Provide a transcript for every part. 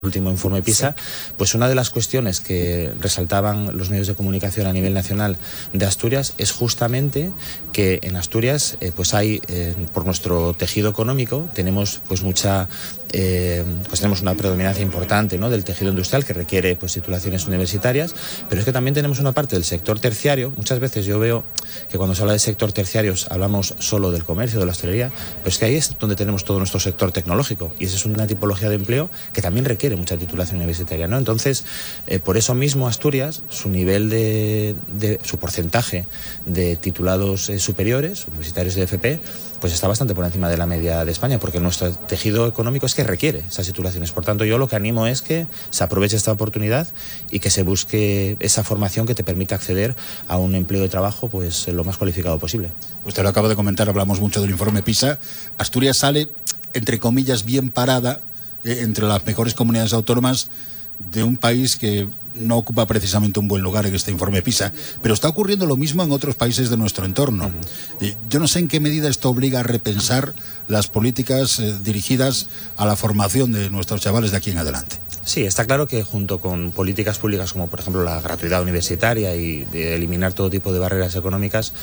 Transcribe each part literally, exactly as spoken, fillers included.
último informe PISA, sí. Pues una de las cuestiones que resaltaban los medios de comunicación a nivel nacional de Asturias es justamente que en Asturias eh, pues hay, eh, por nuestro tejido económico, tenemos pues mucha eh, pues tenemos una predominancia importante, ¿no?, del tejido industrial que requiere pues titulaciones universitarias, pero es que también tenemos una parte del sector terciario. Muchas veces yo veo que cuando se habla de sector terciario hablamos solo del comercio, de la hostelería, pero es que ahí es donde tenemos todo nuestro sector tecnológico y esa es una tipología de empleo que también requiere mucha titulación universitaria, ¿no? Entonces, eh, por eso mismo Asturias, su nivel de, de su porcentaje de titulados eh, superiores, universitarios de F P, pues está bastante por encima de la media de España, porque nuestro tejido económico es que requiere esas titulaciones. Por tanto, yo lo que animo es que se aproveche esta oportunidad y que se busque esa formación que te permita acceder a un empleo de trabajo pues lo más cualificado posible. Usted lo acaba de comentar, hablamos mucho del informe PISA. Asturias sale, entre comillas, bien parada eh, entre las mejores comunidades autónomas de un país que no ocupa precisamente un buen lugar en este informe PISA, pero está ocurriendo lo mismo en otros países de nuestro entorno. Uh-huh. eh, yo no sé en qué medida esto obliga a repensar las políticas eh, dirigidas a la formación de nuestros chavales de aquí en adelante. Sí, está claro que junto con políticas públicas como por ejemplo la gratuidad universitaria y de eliminar todo tipo de barreras económicas,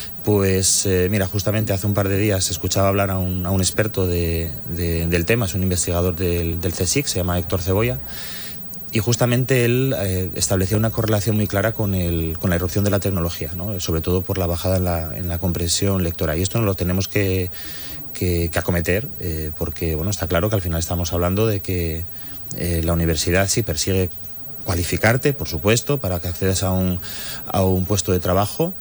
pues eh, mira, justamente hace un par de días escuchaba hablar a un, a un experto de, de, del tema, es un investigador del, del C S I C, se llama Héctor Cebolla, y justamente él eh, establecía una correlación muy clara con, el, con la irrupción de la tecnología, ¿no?, sobre todo por la bajada en la, en la comprensión lectora. Y esto no lo tenemos que, que, que acometer, eh, porque bueno, está claro que al final estamos hablando de que eh, la universidad sí persigue cualificarte, por supuesto, para que accedas a un, a un puesto de trabajo,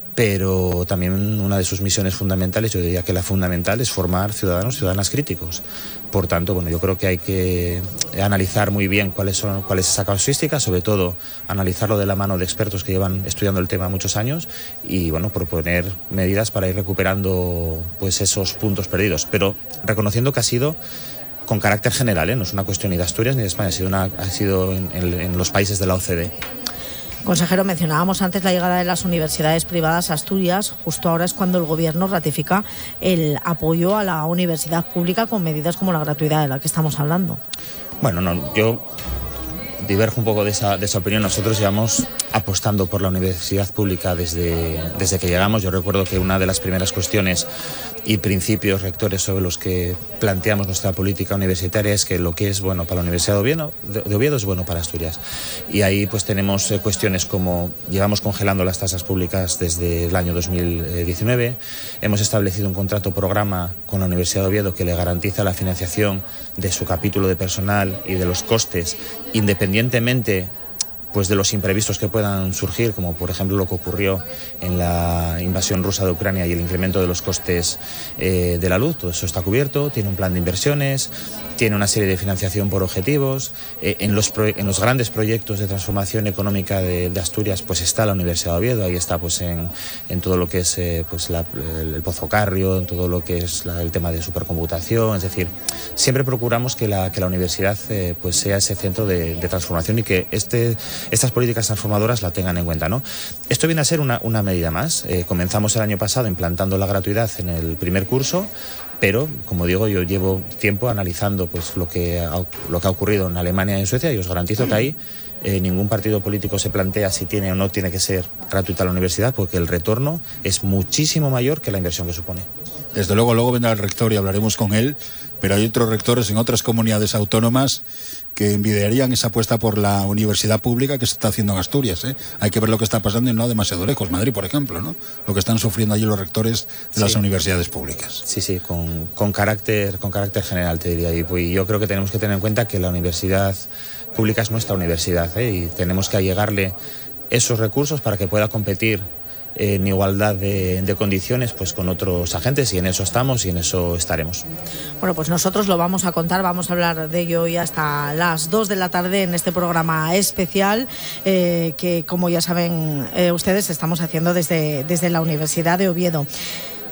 pero también una de sus misiones fundamentales, yo diría que la fundamental, es formar ciudadanos, ciudadanas críticos. Por tanto, bueno, yo creo que hay que analizar muy bien cuáles son, cuál es esa casuística, sobre todo analizarlo de la mano de expertos que llevan estudiando el tema muchos años y, bueno, proponer medidas para ir recuperando pues esos puntos perdidos, pero reconociendo que ha sido con carácter general, ¿eh? No es una cuestión ni de Asturias ni de España, ha sido, una, ha sido en, en, en los países de la O C D E. Consejero, mencionábamos antes la llegada de las universidades privadas a Asturias. Justo ahora es cuando el Gobierno ratifica el apoyo a la universidad pública con medidas como la gratuidad de la que estamos hablando. Bueno, no, yo diverjo un poco de esa, de esa opinión. Nosotros llevamos apostando por la universidad pública desde, desde que llegamos. Yo recuerdo que una de las primeras cuestiones y principios rectores sobre los que planteamos nuestra política universitaria es que lo que es bueno para la Universidad de Oviedo, de Oviedo es bueno para Asturias. Y ahí pues tenemos eh, cuestiones como llevamos congelando las tasas públicas desde el año dos mil diecinueve, hemos establecido un contrato programa con la Universidad de Oviedo que le garantiza la financiación de su capítulo de personal y de los costes independientemente pues de los imprevistos que puedan surgir, como por ejemplo lo que ocurrió en la invasión rusa de Ucrania y el incremento de los costes eh, de la luz. Todo eso está cubierto, tiene un plan de inversiones, tiene una serie de financiación por objetivos. Eh, en, los pro, en los grandes proyectos de transformación económica de, de Asturias pues está la Universidad de Oviedo, ahí está pues en, en todo lo que es eh, pues la, el, el Pozo Carrio, en todo lo que es la, el tema de supercomputación. Es decir, siempre procuramos que la, que la universidad eh, pues sea ese centro de, de transformación y que este estas políticas transformadoras la tengan en cuenta, ¿no? Esto viene a ser una, una medida más. Eh, comenzamos el año pasado implantando la gratuidad en el primer curso, pero, como digo, yo llevo tiempo analizando pues, lo, que ha, lo que ha ocurrido en Alemania y en Suecia y os garantizo que ahí eh, ningún partido político se plantea si tiene o no tiene que ser gratuita la universidad, porque el retorno es muchísimo mayor que la inversión que supone. Desde luego, luego vendrá el rector y hablaremos con él, pero hay otros rectores en otras comunidades autónomas que envidiarían esa apuesta por la universidad pública que se está haciendo en Asturias, ¿eh? Hay que ver lo que está pasando y no demasiado lejos, Madrid, por ejemplo, ¿no? Lo que están sufriendo allí los rectores de sí. las universidades públicas. Sí, sí, con, con, carácter, con carácter general, te diría. Y, y yo creo que tenemos que tener en cuenta que la universidad pública es nuestra universidad, ¿eh? Y tenemos que allegarle esos recursos para que pueda competir en igualdad de, de condiciones pues con otros agentes, y en eso estamos y en eso estaremos. Bueno, pues nosotros lo vamos a contar, vamos a hablar de ello hoy hasta las dos de la tarde en este programa especial eh, que, como ya saben eh, ustedes, estamos haciendo desde, desde la Universidad de Oviedo.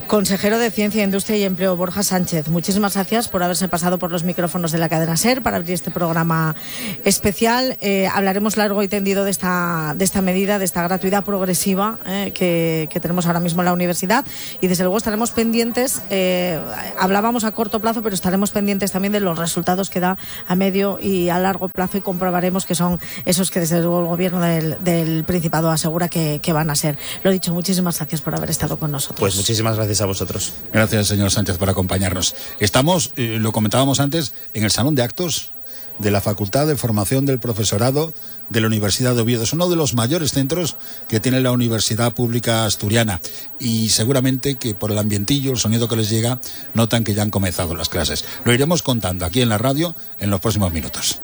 Consejero de Ciencia, Industria y Empleo, Borja Sánchez, muchísimas gracias por haberse pasado por los micrófonos de la cadena SER para abrir este programa especial. Eh, hablaremos largo y tendido de esta, de esta medida, de esta gratuidad progresiva eh, que, que tenemos ahora mismo en la universidad, y desde luego estaremos pendientes, eh, hablábamos a corto plazo, pero estaremos pendientes también de los resultados que da a medio y a largo plazo, y comprobaremos que son esos que desde luego el Gobierno del, del Principado asegura que, que van a ser. Lo dicho, muchísimas gracias por haber estado con nosotros. Pues muchísimas gracias a vosotros. Gracias, señor Sánchez, por acompañarnos. Estamos, eh, lo comentábamos antes, en el Salón de Actos de la Facultad de Formación del Profesorado de la Universidad de Oviedo. Es uno de los mayores centros que tiene la Universidad Pública Asturiana, y seguramente que por el ambientillo, el sonido que les llega, notan que ya han comenzado las clases. Lo iremos contando aquí en la radio en los próximos minutos.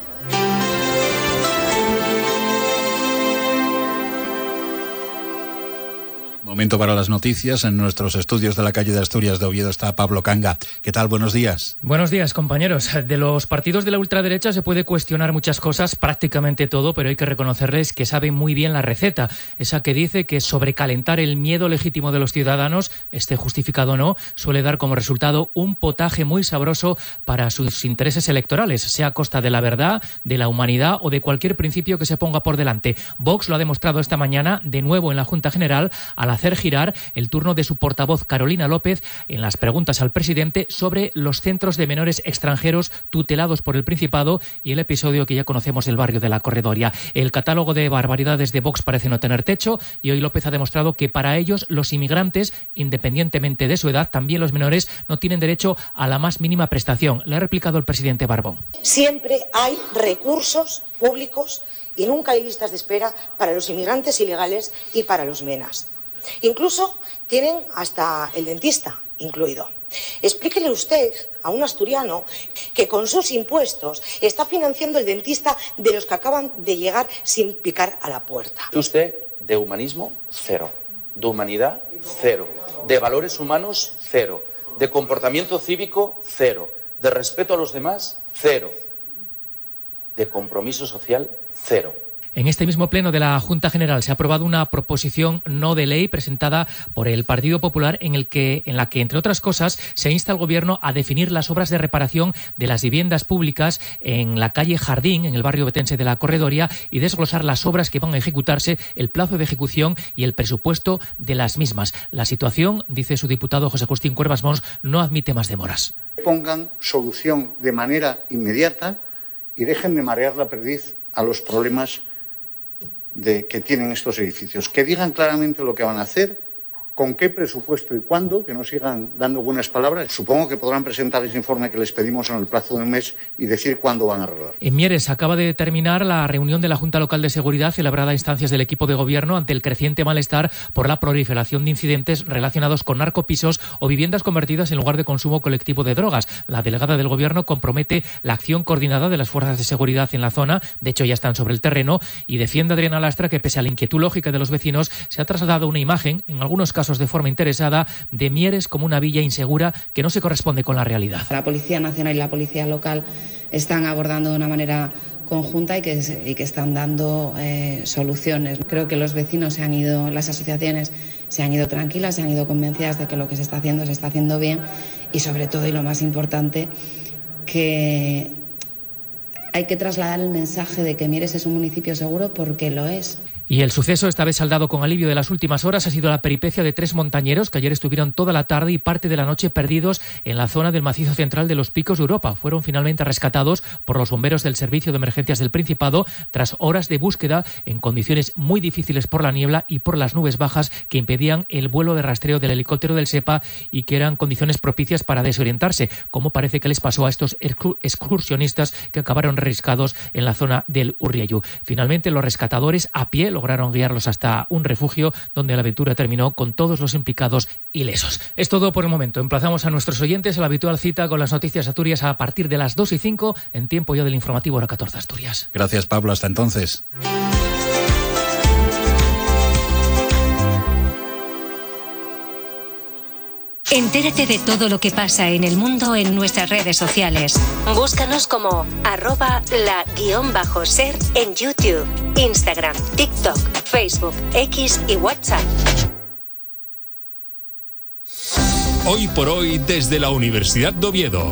Momento para las noticias. En nuestros estudios de la calle de Asturias de Oviedo está Pablo Canga. ¿Qué tal? Buenos días. Buenos días, compañeros. De los partidos de la ultraderecha se puede cuestionar muchas cosas, prácticamente todo, pero hay que reconocerles que saben muy bien la receta. Esa que dice que sobrecalentar el miedo legítimo de los ciudadanos, esté justificado o no, suele dar como resultado un potaje muy sabroso para sus intereses electorales, sea a costa de la verdad, de la humanidad o de cualquier principio que se ponga por delante. Vox lo ha demostrado esta mañana, de nuevo en la Junta General, al hacer girar el turno de su portavoz Carolina López en las preguntas al presidente sobre los centros de menores extranjeros tutelados por el Principado y el episodio que ya conocemos del barrio de la Corredoria. El catálogo de barbaridades de Vox parece no tener techo, y hoy López ha demostrado que para ellos los inmigrantes, independientemente de su edad, también los menores, no tienen derecho a la más mínima prestación. Le ha replicado el presidente Barbón. Siempre hay recursos públicos y nunca hay listas de espera para los inmigrantes ilegales y para los menas. Incluso tienen hasta el dentista incluido. Explíquele usted a un asturiano que con sus impuestos está financiando el dentista de los que acaban de llegar sin picar a la puerta. Usted, de humanismo, cero. De humanidad, cero. De valores humanos, cero. De comportamiento cívico, cero. De respeto a los demás, cero. De compromiso social, cero. En este mismo pleno de la Junta General se ha aprobado una proposición no de ley presentada por el Partido Popular en, el que, en la que, entre otras cosas, se insta al Gobierno a definir las obras de reparación de las viviendas públicas en la calle Jardín, en el barrio betense de la Corredoria, y desglosar las obras que van a ejecutarse, el plazo de ejecución y el presupuesto de las mismas. La situación, dice su diputado José Agustín Cuervas Mons, no admite más demoras. Pongan solución de manera inmediata y dejen de marear la perdiz a los problemas de que tienen estos edificios, que digan claramente lo que van a hacer, con qué presupuesto y cuándo, que no sigan dando buenas palabras. Supongo que podrán presentar ese informe que les pedimos en el plazo de un mes y decir cuándo van a arreglar. En Mieres acaba de terminar la reunión de la Junta Local de Seguridad celebrada a instancias del equipo de gobierno ante el creciente malestar por la proliferación de incidentes relacionados con narcopisos o viviendas convertidas en lugar de consumo colectivo de drogas. La delegada del gobierno compromete la acción coordinada de las fuerzas de seguridad en la zona, de hecho ya están sobre el terreno, y defiende Adriana Lastra que pese a la inquietud lógica de los vecinos se ha trasladado una imagen, en algunos casos de forma interesada, de Mieres como una villa insegura que no se corresponde con la realidad. La Policía Nacional y la Policía Local están abordando de una manera conjunta y que, y que están dando eh, soluciones. Creo que los vecinos se han ido, las asociaciones se han ido tranquilas, se han ido convencidas de que lo que se está haciendo se está haciendo bien, y sobre todo, y lo más importante, que hay que trasladar el mensaje de que Mieres es un municipio seguro, porque lo es. Y el suceso, esta vez saldado con alivio de las últimas horas, ha sido la peripecia de tres montañeros que ayer estuvieron toda la tarde y parte de la noche perdidos en la zona del macizo central de los Picos de Europa. Fueron finalmente rescatados por los bomberos del Servicio de Emergencias del Principado tras horas de búsqueda en condiciones muy difíciles por la niebla y por las nubes bajas que impedían el vuelo de rastreo del helicóptero del SEPA y que eran condiciones propicias para desorientarse, como parece que les pasó a estos excursionistas que acabaron riscados en la zona del Urriayu. Finalmente, los rescatadores a pie lograron guiarlos hasta un refugio donde la aventura terminó con todos los implicados ilesos. Es todo por el momento. Emplazamos a nuestros oyentes a la habitual cita con las noticias Asturias a partir de las dos y cinco, en tiempo ya del informativo Hora catorce Asturias. Gracias, Pablo. Hasta entonces. Entérate de todo lo que pasa en el mundo en nuestras redes sociales. Búscanos como arroba la guión bajo ser en YouTube, Instagram, TikTok, Facebook, X y WhatsApp. Hoy por hoy desde la Universidad de Oviedo.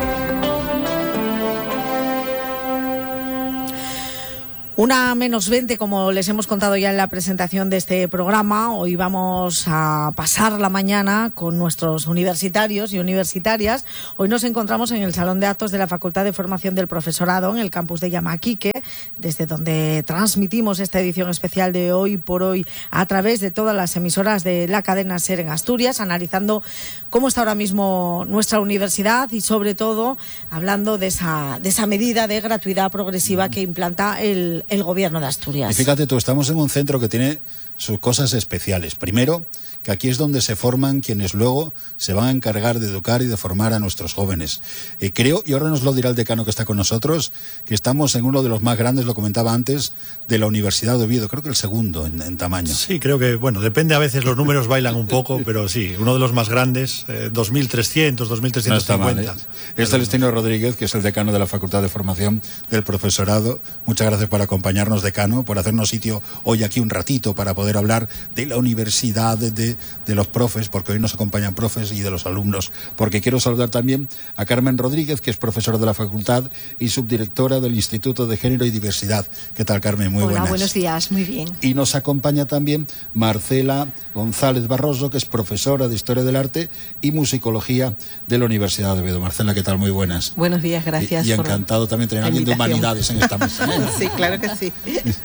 Una menos veinte, como les hemos contado ya en la presentación de este programa. Hoy vamos a pasar la mañana con nuestros universitarios y universitarias. Hoy nos encontramos en el Salón de Actos de la Facultad de Formación del Profesorado, en el campus de Yamaquique, desde donde transmitimos esta edición especial de Hoy por Hoy a través de todas las emisoras de la cadena SER en Asturias, analizando cómo está ahora mismo nuestra universidad y, sobre todo, hablando de esa, de esa medida de gratuidad progresiva que implanta el el gobierno de Asturias. Y fíjate tú, estamos en un centro que tiene sus cosas especiales. Primero, que aquí es donde se forman quienes luego se van a encargar de educar y de formar a nuestros jóvenes. Eh, creo, y ahora nos lo dirá el decano que está con nosotros, que estamos en uno de los más grandes, lo comentaba antes, de la Universidad de Oviedo. Creo que el segundo en, en tamaño. Sí, creo que, bueno, depende, a veces los números bailan un poco, pero sí, uno de los más grandes, eh, dos mil trescientos, dos mil trescientos cincuenta. No está mal, ¿eh? Es Celestino Rodríguez, que es el decano de la Facultad de Formación del Profesorado. Muchas gracias por acompañarnos, decano, por hacernos sitio hoy aquí un ratito para poder hablar de la universidad, de, de, de los profes, porque hoy nos acompañan profes, y de los alumnos, porque quiero saludar también a Carmen Rodríguez, que es profesora de la facultad y subdirectora del Instituto de Género y Diversidad. ¿Qué tal, Carmen? Muy Hola, buenas. Buenos días, muy bien. Y nos acompaña también Marcela González Barroso, que es profesora de Historia del Arte y Musicología de la Universidad de Oviedo. Marcela, ¿qué tal? Muy buenas. Buenos días, gracias. Y, y encantado también tener a alguien de humanidades en esta mesa. Sí, claro que sí.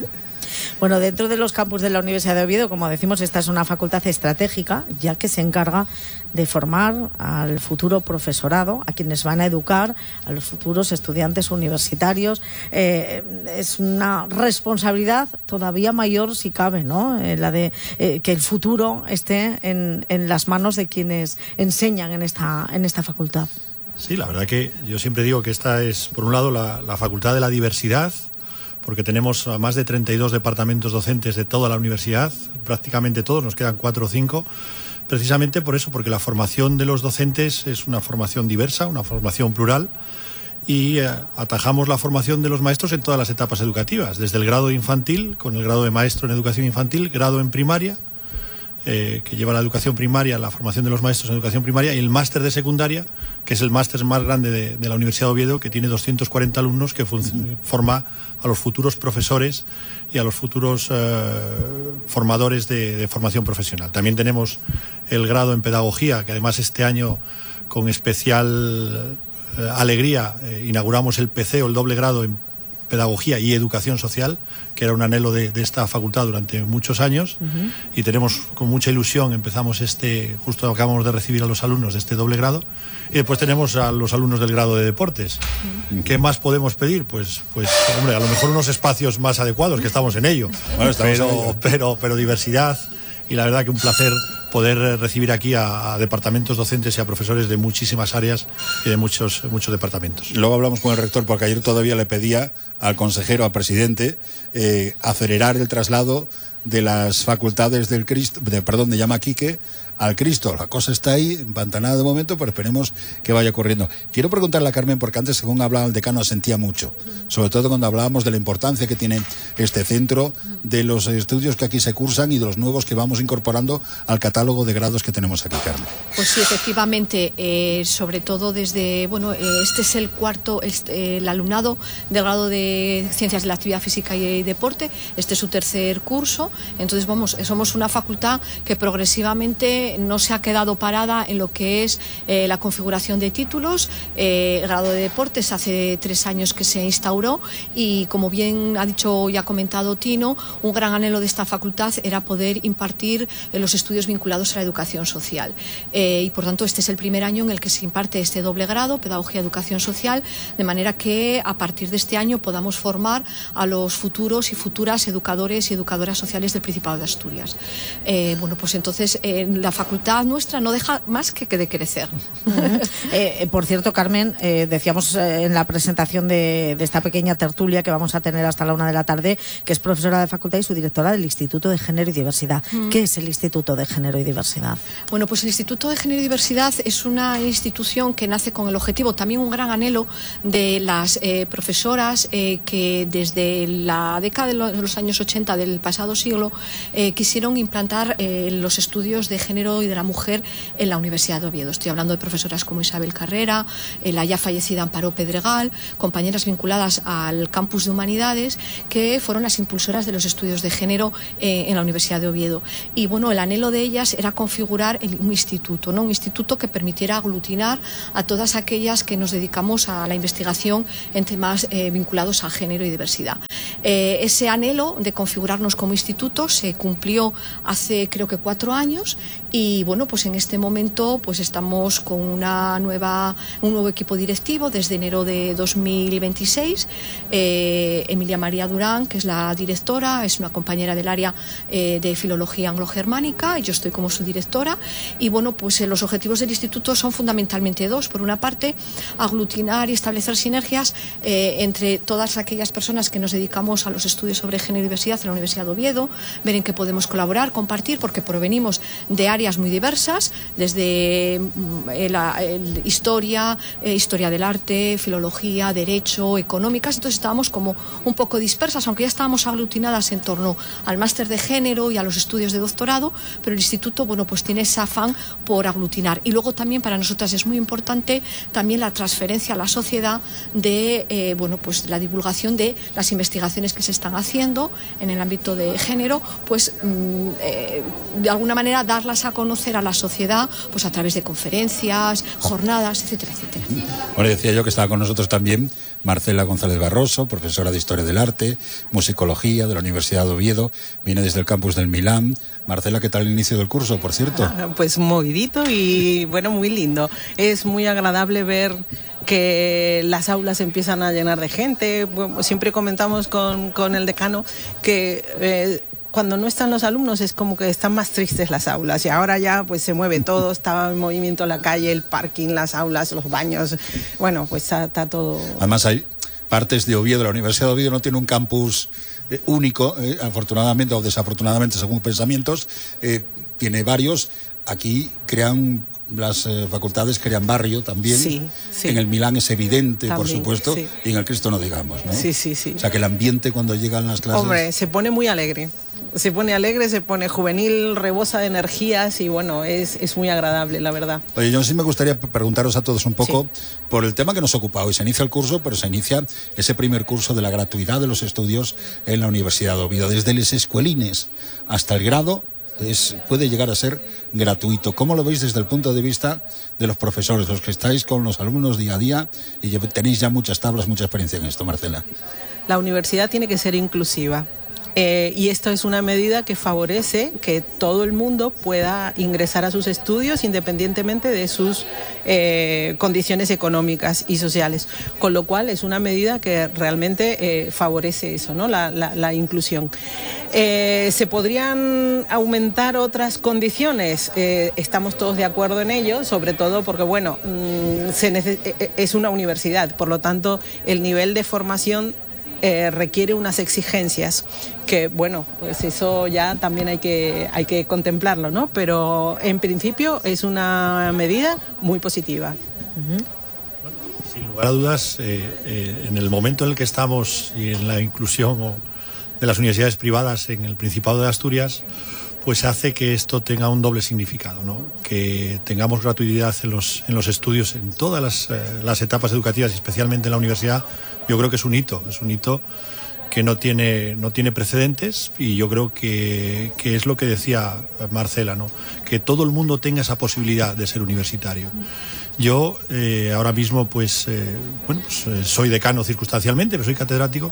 Bueno, dentro de los campus de la Universidad de Oviedo, como decimos, esta es una facultad estratégica, ya que se encarga de formar al futuro profesorado, a quienes van a educar, a los futuros estudiantes universitarios. Eh, es una responsabilidad todavía mayor, si cabe, ¿no? Eh, la de eh, que el futuro esté en, en las manos de quienes enseñan en esta, en esta facultad. Sí, la verdad que yo siempre digo que esta es, por un lado, la, la facultad de la diversidad, porque tenemos a más de treinta y dos departamentos docentes de toda la universidad, prácticamente todos, nos quedan cuatro o cinco, precisamente por eso, porque la formación de los docentes es una formación diversa, una formación plural, y eh, atajamos la formación de los maestros en todas las etapas educativas, desde el grado infantil, con el grado de maestro en educación infantil, grado en primaria, Eh, que lleva la educación primaria, la formación de los maestros en educación primaria, y el máster de secundaria, que es el máster más grande de, de la Universidad de Oviedo, que tiene doscientos cuarenta alumnos, que forma a los futuros profesores y a los futuros eh, formadores de, de formación profesional. También tenemos el grado en pedagogía, que además este año, con especial eh, alegría, eh, inauguramos el P C o el doble grado en pedagogía y educación social, que era un anhelo de, de esta facultad durante muchos años. Uh-huh. Y tenemos con mucha ilusión, empezamos este, justo acabamos de recibir a los alumnos de este doble grado, y después tenemos a los alumnos del grado de deportes. Uh-huh. ¿Qué más podemos pedir? Pues, pues hombre, a lo mejor unos espacios más adecuados, que estamos en ello. Bueno, estamos pero, en ello. pero, pero diversidad, y la verdad que un placer poder recibir aquí a, a departamentos docentes y a profesores de muchísimas áreas y de muchos, muchos departamentos. Luego hablamos con el rector, porque ayer todavía le pedía al consejero, al presidente, eh, acelerar el traslado de las facultades del Cristo, de, perdón, de Yamaquique al Cristo. La cosa está ahí, empantanada de momento, pero esperemos que vaya corriendo. Quiero preguntarle a Carmen, porque antes, según hablaba el decano, sentía mucho, sobre todo cuando hablábamos de la importancia que tiene este centro, de los estudios que aquí se cursan y de los nuevos que vamos incorporando al catálogo de grados que tenemos aquí, Carmen. Pues sí, efectivamente, eh, sobre todo desde, bueno, eh, este es el cuarto, este, el alumnado del grado de Ciencias de la Actividad Física y Deporte, este es su tercer curso. Entonces, vamos, somos una facultad que progresivamente no se ha quedado parada en lo que es eh, la configuración de títulos. Eh, el grado de deportes hace tres años que se instauró, y como bien ha dicho y ha comentado Tino, un gran anhelo de esta facultad era poder impartir eh, los estudios vinculados a la educación social. Eh, y por tanto, este es el primer año en el que se imparte este doble grado, Pedagogía y Educación Social, de manera que a partir de este año podamos formar a los futuros y futuras educadores y educadoras sociales del Principado de Asturias. Eh, bueno, pues entonces eh, la facultad nuestra no deja más que, que de crecer. Uh-huh. eh, por cierto, Carmen, eh, decíamos eh, en la presentación de, de esta pequeña tertulia que vamos a tener hasta la una de la tarde, que es profesora de facultad y su directora del Instituto de Género y Diversidad. Uh-huh. ¿Qué es el Instituto de Género y Diversidad? Bueno, pues el Instituto de Género y Diversidad es una institución que nace con el objetivo, también un gran anhelo de las eh, profesoras eh, eh, que desde la década de los años ochenta del pasado siglo eh, quisieron implantar eh, los estudios de género y de la mujer en la Universidad de Oviedo. Estoy hablando de profesoras como Isabel Carrera, eh, la ya fallecida Amparo Pedregal, compañeras vinculadas al campus de Humanidades, que fueron las impulsoras de los estudios de género eh, en la Universidad de Oviedo. Y bueno, el anhelo de ellas era configurar el, un instituto, ¿no? Un instituto que permitiera aglutinar a todas aquellas que nos dedicamos a la investigación en temas eh, vinculados a género y diversidad. Eh, ese anhelo de configurarnos como instituto se cumplió hace creo que cuatro años y bueno, pues en este momento pues estamos con una nueva, un nuevo equipo directivo desde enero de dos mil veintiséis. Eh, Emilia María Durán, que es la directora, es una compañera del área eh, de filología anglo-germánica y yo estoy como su directora. Y bueno, pues eh, los objetivos del instituto son fundamentalmente dos. Por una parte, aglutinar y establecer sinergias eh, entre todas aquellas personas que nos dedicamos a los estudios sobre género y diversidad en la Universidad de Oviedo, ver en qué podemos colaborar, compartir, porque provenimos de áreas muy diversas, desde eh, la el, historia, eh, historia del arte, filología, derecho, económicas. Entonces estábamos como un poco dispersas, aunque ya estábamos aglutinadas en torno al máster de género y a los estudios de doctorado, pero el instituto, bueno, pues tiene ese afán por aglutinar. Y luego también para nosotras es muy importante también la transferencia a la sociedad de, eh, bueno, pues la divulgación de las investigaciones que se están haciendo en el ámbito de género, pues mm, eh, de alguna manera darlas a conocer a la sociedad, pues a través de conferencias, jornadas, etcétera, etcétera. Bueno, decía yo que estaba con nosotros también Marcela González Barroso, profesora de Historia del Arte, Musicología de la Universidad de Oviedo, viene desde el campus del Milán. Marcela, ¿qué tal el inicio del curso, por cierto? Pues movidito y bueno, muy lindo. Es muy agradable ver que las aulas empiezan a llenar de gente. Bueno, siempre comentamos con, con el decano que eh, cuando no están los alumnos es como que están más tristes las aulas y ahora ya pues se mueve todo, está en movimiento la calle, el parking, las aulas, los baños, bueno, pues está, está todo... Además hay partes de Oviedo, la Universidad de Oviedo no tiene un campus eh, único, eh, afortunadamente o desafortunadamente según pensamientos, eh, tiene varios, aquí crean... Las eh, facultades crean barrio también. Sí, sí. En el Milán es evidente, también, por supuesto, sí. Y en el Cristo no digamos, ¿no? Sí, sí, sí. O sea, que el ambiente cuando llegan las clases... Hombre, se pone muy alegre. Se pone alegre, se pone juvenil, rebosa de energías y bueno, es, es muy agradable, la verdad. Oye, yo sí me gustaría preguntaros a todos un poco sí. por el tema que nos ocupa hoy. Se inicia el curso, pero se inicia ese primer curso de la gratuidad de los estudios en la Universidad de Oviedo. Desde los escuelines hasta el grado... Es, puede llegar a ser gratuito. ¿Cómo lo veis desde el punto de vista de los profesores, los que estáis con los alumnos día a día y tenéis ya muchas tablas, mucha experiencia en esto, Marcela? La universidad tiene que ser inclusiva. Eh, y esto es una medida que favorece que todo el mundo pueda ingresar a sus estudios independientemente de sus eh, condiciones económicas y sociales, con lo cual es una medida que realmente eh, favorece eso, ¿no? la, la, la inclusión. Eh, ¿Se podrían aumentar otras condiciones? Eh, estamos todos de acuerdo en ello, sobre todo porque bueno, mmm, se nece- es una universidad, por lo tanto el nivel de formación Eh, requiere unas exigencias que, bueno, pues eso ya también hay que, hay que contemplarlo, ¿no? Pero en principio es una medida muy positiva. Uh-huh. Bueno, sin lugar a dudas, eh, eh, en el momento en el que estamos y en la inclusión de las universidades privadas en el Principado de Asturias, pues hace que esto tenga un doble significado, ¿no? Que tengamos gratuidad en los, en los estudios, en todas las, eh, las etapas educativas, y especialmente en la universidad. Yo creo que es un hito, es un hito que no tiene, no tiene precedentes y yo creo que, que es lo que decía Marcela, ¿no? Que todo el mundo tenga esa posibilidad de ser universitario. Yo eh, ahora mismo pues, eh, bueno, pues eh, soy decano circunstancialmente, pero soy catedrático,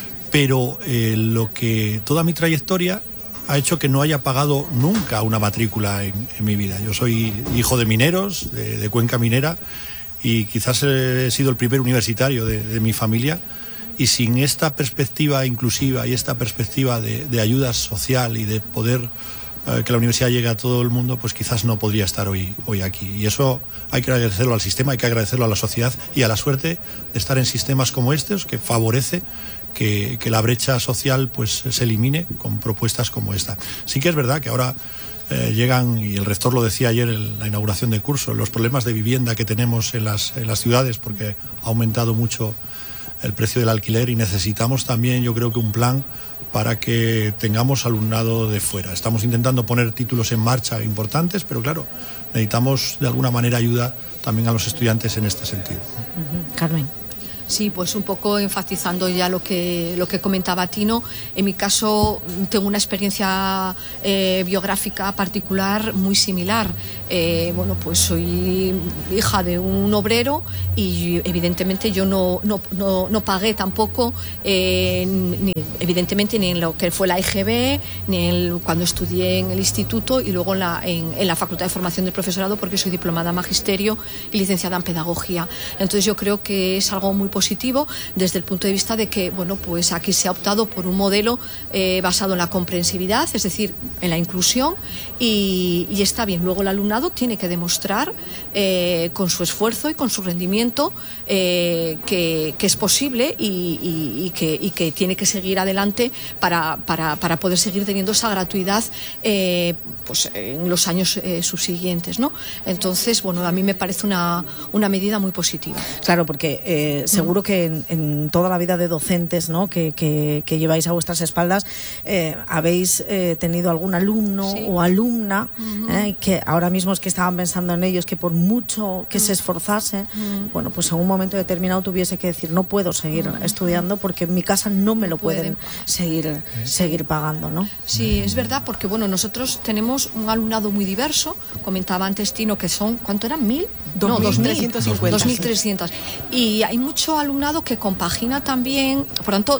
pero eh, lo que toda mi trayectoria ha hecho que no haya pagado nunca una matrícula en, en mi vida. Yo soy hijo de mineros, de, de Cuenca Minera, y quizás he sido el primer universitario de, de mi familia, y sin esta perspectiva inclusiva y esta perspectiva de, de ayuda social y de poder eh, que la universidad llegue a todo el mundo, pues quizás no podría estar hoy, hoy aquí. Y eso hay que agradecerlo al sistema, hay que agradecerlo a la sociedad y a la suerte de estar en sistemas como estos, que favorece que, que la brecha social pues se elimine con propuestas como esta. Sí que es verdad que ahora Eh, llegan, y el rector lo decía ayer en la inauguración del curso, los problemas de vivienda que tenemos en las, en las ciudades, porque ha aumentado mucho el precio del alquiler y necesitamos también, yo creo que un plan para que tengamos alumnado de fuera. Estamos intentando poner títulos en marcha importantes, pero claro, necesitamos de alguna manera ayuda también a los estudiantes en este sentido. Uh-huh. Carmen. Sí, pues un poco enfatizando ya lo que, lo que comentaba Tino. En mi caso tengo una experiencia eh, biográfica particular muy similar. Eh, bueno, pues soy hija de un obrero y evidentemente yo no, no, no, no pagué tampoco, eh, ni, evidentemente ni en lo que fue la E G B, ni en, cuando estudié en el instituto y luego en la, en, en la Facultad de Formación del Profesorado, porque soy diplomada en Magisterio y licenciada en Pedagogía. Entonces yo creo que es algo muy positivo desde el punto de vista de que, bueno, pues aquí se ha optado por un modelo eh, basado en la comprensividad, es decir, en la inclusión, y, y está bien. Luego el alumnado tiene que demostrar eh, con su esfuerzo y con su rendimiento eh, que, que es posible y, y, y, que, y que tiene que seguir adelante para, para, para poder seguir teniendo esa gratuidad eh, pues en los años eh, subsiguientes, ¿no? Entonces, bueno, a mí me parece una, una medida muy positiva. Claro, porque eh, seguro que en, en toda la vida de docentes, ¿no?, que, que, que lleváis a vuestras espaldas, eh, habéis eh, tenido algún alumno sí. o alumna uh-huh. eh, que ahora mismo es que estaban pensando en ellos, que por mucho que uh-huh. se esforzase, uh-huh. bueno, pues en un momento determinado tuviese que decir, no puedo seguir uh-huh. estudiando porque en mi casa no me lo pueden, pueden seguir, seguir pagando, ¿no? Sí, es verdad, porque bueno, nosotros tenemos un alumnado muy diverso. Comentaba antes Tino que son, ¿cuánto eran? ¿Mil? No, dos mil trescientos cincuenta. dos mil trescientos. Y hay mucho alumnado que compagina también, por tanto,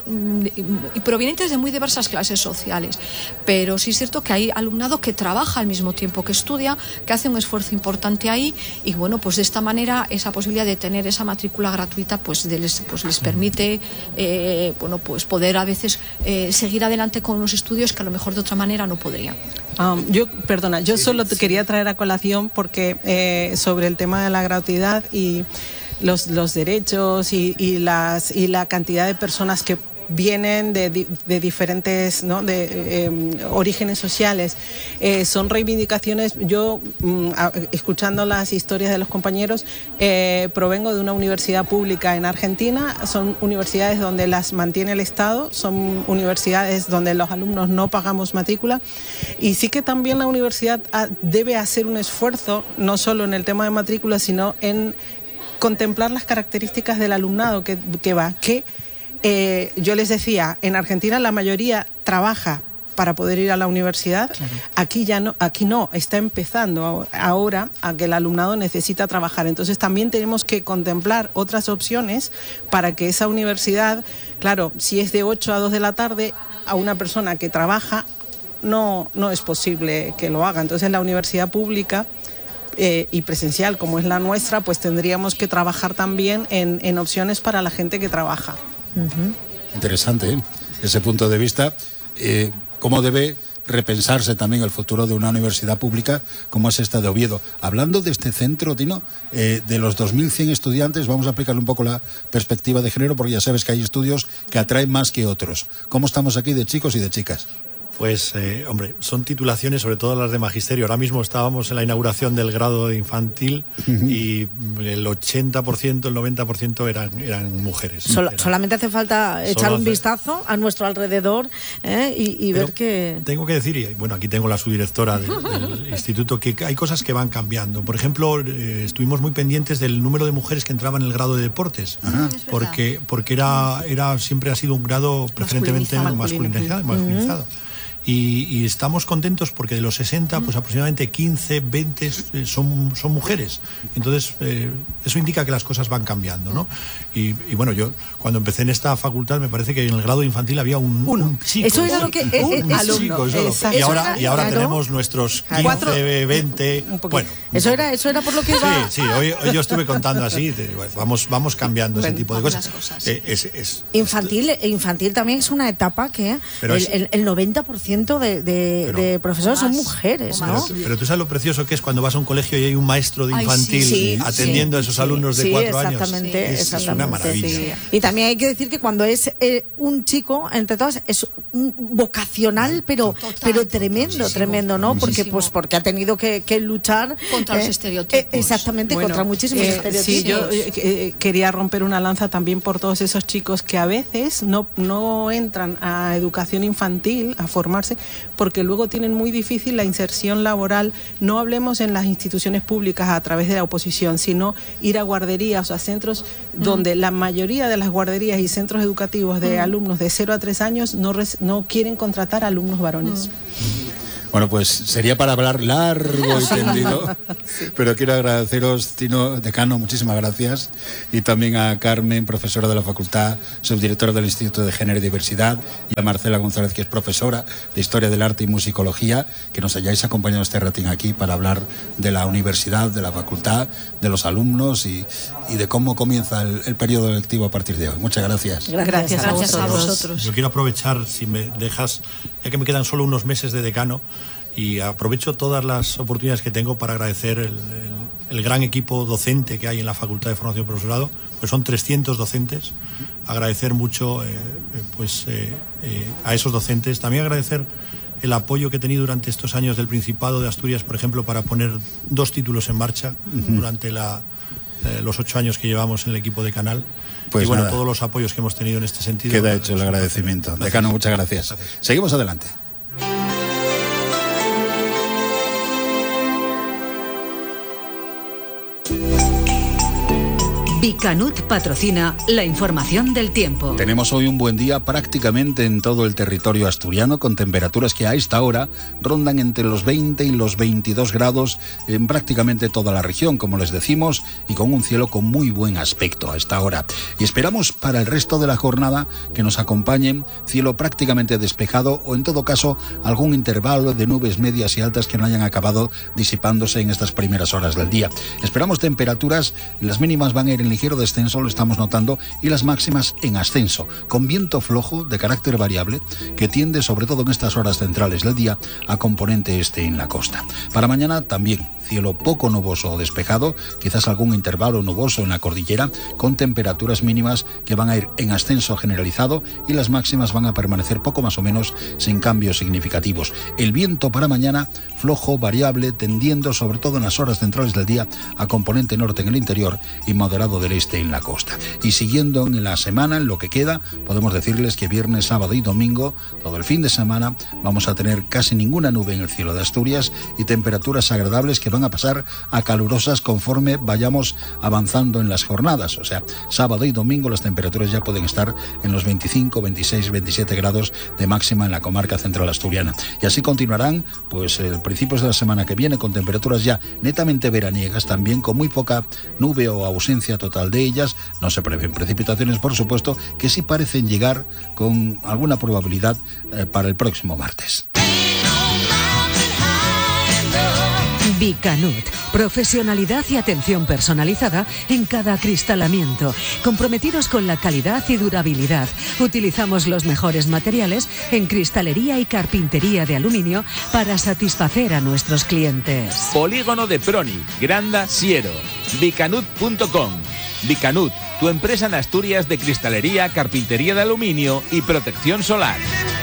y provenientes de muy diversas clases sociales. Pero sí es cierto que hay alumnado que trabaja al mismo tiempo que estudia, que hace un esfuerzo importante ahí, y bueno, pues de esta manera esa posibilidad de tener esa matrícula gratuita pues les, pues les permite eh, bueno, pues poder a veces eh, seguir adelante con los estudios que a lo mejor de otra manera no podrían. Um, yo, perdona, yo sí, solo te sí. quería traer a colación porque eh, sobre el tema de la gratuidad y los, los derechos y, y, las, y la cantidad de personas que vienen de, de diferentes, ¿no?, de eh, orígenes sociales, eh, son reivindicaciones. Yo, mm, a, escuchando las historias de los compañeros, eh, provengo de una universidad pública en Argentina. Son universidades donde las mantiene el Estado, son universidades donde los alumnos no pagamos matrícula, y sí que también la universidad ha, debe hacer un esfuerzo, no solo en el tema de matrícula, sino en contemplar las características del alumnado que, que va, que Eh, yo les decía, en Argentina la mayoría trabaja para poder ir a la universidad. Claro. Aquí ya no, aquí no, está empezando ahora a que el alumnado necesita trabajar. Entonces también tenemos que contemplar otras opciones para que esa universidad, claro, si es de ocho a dos de la tarde, a una persona que trabaja no, no es posible que lo haga. Entonces la universidad pública Eh, y presencial como es la nuestra, pues tendríamos que trabajar también en, en opciones para la gente que trabaja. Uh-huh. Interesante, ¿eh?, ese punto de vista. Eh, ¿Cómo debe repensarse también el futuro de una universidad pública como es esta de Oviedo? Hablando de este centro, Tino, eh, de los dos mil cien estudiantes, vamos a aplicarle un poco la perspectiva de género, porque ya sabes que hay estudios que atraen más que otros. ¿Cómo estamos aquí de chicos y de chicas? Pues, eh, hombre, son titulaciones, sobre todo las de magisterio. Ahora mismo estábamos en la inauguración del grado de infantil uh-huh. y el ochenta por ciento, el noventa por ciento eran, eran mujeres. Sol- eran, solamente hace falta echar un hace... vistazo a nuestro alrededor ¿eh? y, y ver que... Tengo que decir, y bueno, aquí tengo la subdirectora de, del instituto, que hay cosas que van cambiando. Por ejemplo, eh, estuvimos muy pendientes del número de mujeres que entraban en el grado de deportes, uh-huh. porque, porque era, era, siempre ha sido un grado preferentemente masculinizado. masculinizado. Uh-huh. Y, y estamos contentos porque de los sesenta, pues aproximadamente quince, veinte son, son mujeres. Entonces, eh, eso indica que las cosas van cambiando, ¿no? Y, y bueno, yo cuando empecé en esta facultad me parece que en el grado infantil había un, un chico. Eso era lo que... Un, un alumno. Chico, y ahora, era, y ahora claro, tenemos nuestros quince, veinte... Bueno, eso era, eso era por lo que iba... Sí, sí, hoy, hoy yo estuve contando así, de, bueno, vamos, vamos cambiando bueno, ese tipo de cosas. cosas. Eh, es, es, infantil, infantil también es una etapa que el, el, el noventa por ciento ciento de, de, Pero- de profesores son más, mujeres, o ¿no? más. Pero, pero tú sabes lo precioso que es cuando vas a un colegio y hay un maestro de Ay, infantil Sí, atendiendo sí, a esos sí. alumnos de Sí, cuatro años. exactamente, Es, es una exactamente. maravilla. Sí. Y también hay que decir que cuando es eh, un chico, entre todas, es un vocacional, pero, Total, pero tremendo, muchísimo, tremendo, ¿no? Porque muchísimo. pues porque ha tenido que, que luchar Contra los estereotipos. exactamente, Bueno, contra muchísimos eh, estereotipos. Sí, yo eh, eh, quería romper una lanza también por todos esos chicos que a veces no, no entran a educación infantil, a formarse, porque luego tienen muy difícil la inserción laboral. No hablemos en las instituciones públicas a través de la oposición, sino ir a guarderías o a centros donde la mayoría de las guarderías y centros educativos de alumnos de cero a tres años no, res- no quieren contratar alumnos varones. Bueno, pues sería para hablar largo y tendido, pero quiero agradeceros, Tino, decano, muchísimas gracias, y también a Carmen, profesora de la facultad, subdirectora del Instituto de Género y Diversidad, y a Marcela González, que es profesora de Historia del Arte y Musicología, que nos hayáis acompañado este ratín aquí para hablar de la universidad, de la facultad, de los alumnos y, y de cómo comienza el, el periodo lectivo a partir de hoy. Muchas gracias. Gracias a Gracias a vosotros. vosotros. Yo quiero aprovechar, si me dejas, ya que me quedan solo unos meses de decano, y aprovecho todas las oportunidades que tengo para agradecer el, el, el gran equipo docente que hay en la Facultad de Formación y Profesorado, pues son trescientos docentes. Agradecer mucho eh, eh, pues, eh, eh, a esos docentes. También agradecer el apoyo que he tenido durante estos años del Principado de Asturias, por ejemplo, para poner dos títulos en marcha uh-huh. durante la, eh, los ocho años que llevamos en el equipo de Canal. Pues y bueno, nada, todos los apoyos que hemos tenido en este sentido. Queda hecho el agradecimiento. Gracias. Decano, muchas gracias. gracias. Seguimos adelante. Bicanut patrocina la información del tiempo. Tenemos hoy un buen día prácticamente en todo el territorio asturiano, con temperaturas que a esta hora rondan entre los veinte y los veintidós grados en prácticamente toda la región, como les decimos, y con un cielo con muy buen aspecto a esta hora. Y esperamos para el resto de la jornada que nos acompañen cielo prácticamente despejado o en todo caso algún intervalo de nubes medias y altas que no hayan acabado disipándose en estas primeras horas del día. Esperamos temperaturas, las mínimas van a ir en ligero descenso, lo estamos notando, y las máximas en ascenso, con viento flojo de carácter variable que tiende, sobre todo en estas horas centrales del día, a componente este en la costa. Para mañana también cielo poco nuboso o despejado, quizás algún intervalo nuboso en la cordillera, con temperaturas mínimas que van a ir en ascenso generalizado y las máximas van a permanecer poco más o menos sin cambios significativos. El viento para mañana flojo, variable, tendiendo sobre todo en las horas centrales del día a componente norte en el interior y moderado del este en la costa. Y siguiendo en la semana, en lo que queda, podemos decirles que viernes, sábado y domingo, todo el fin de semana, vamos a tener casi ninguna nube en el cielo de Asturias y temperaturas agradables que van a pasar a calurosas conforme vayamos avanzando en las jornadas. O sea, sábado y domingo las temperaturas ya pueden estar en los veinticinco, veintiséis, veintisiete grados de máxima en la comarca central asturiana. Y así continuarán, pues, el principios de la semana que viene con temperaturas ya netamente veraniegas, también con muy poca nube o ausencia total de ellas. No se prevén precipitaciones, por supuesto, que sí parecen llegar con alguna probabilidad eh, para el próximo martes. Bicanut, profesionalidad y atención personalizada en cada acristalamiento, comprometidos con la calidad y durabilidad. Utilizamos los mejores materiales en cristalería y carpintería de aluminio para satisfacer a nuestros clientes. Polígono de Proni, Granda, Siero, bicanut punto com. Bicanut, tu empresa en Asturias de cristalería, carpintería de aluminio y protección solar.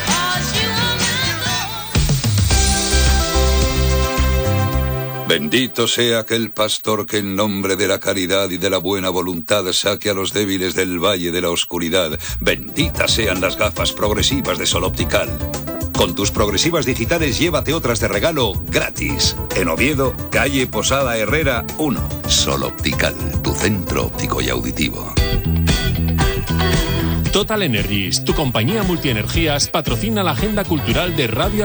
Bendito sea aquel pastor que en nombre de la caridad y de la buena voluntad saque a los débiles del valle de la oscuridad. Benditas sean las gafas progresivas de Sol Optical. Con tus progresivas digitales llévate otras de regalo gratis. En Oviedo, calle Posada Herrera uno. Sol Optical, tu centro óptico y auditivo. Total Energies, tu compañía multienergías, patrocina la agenda cultural de Radio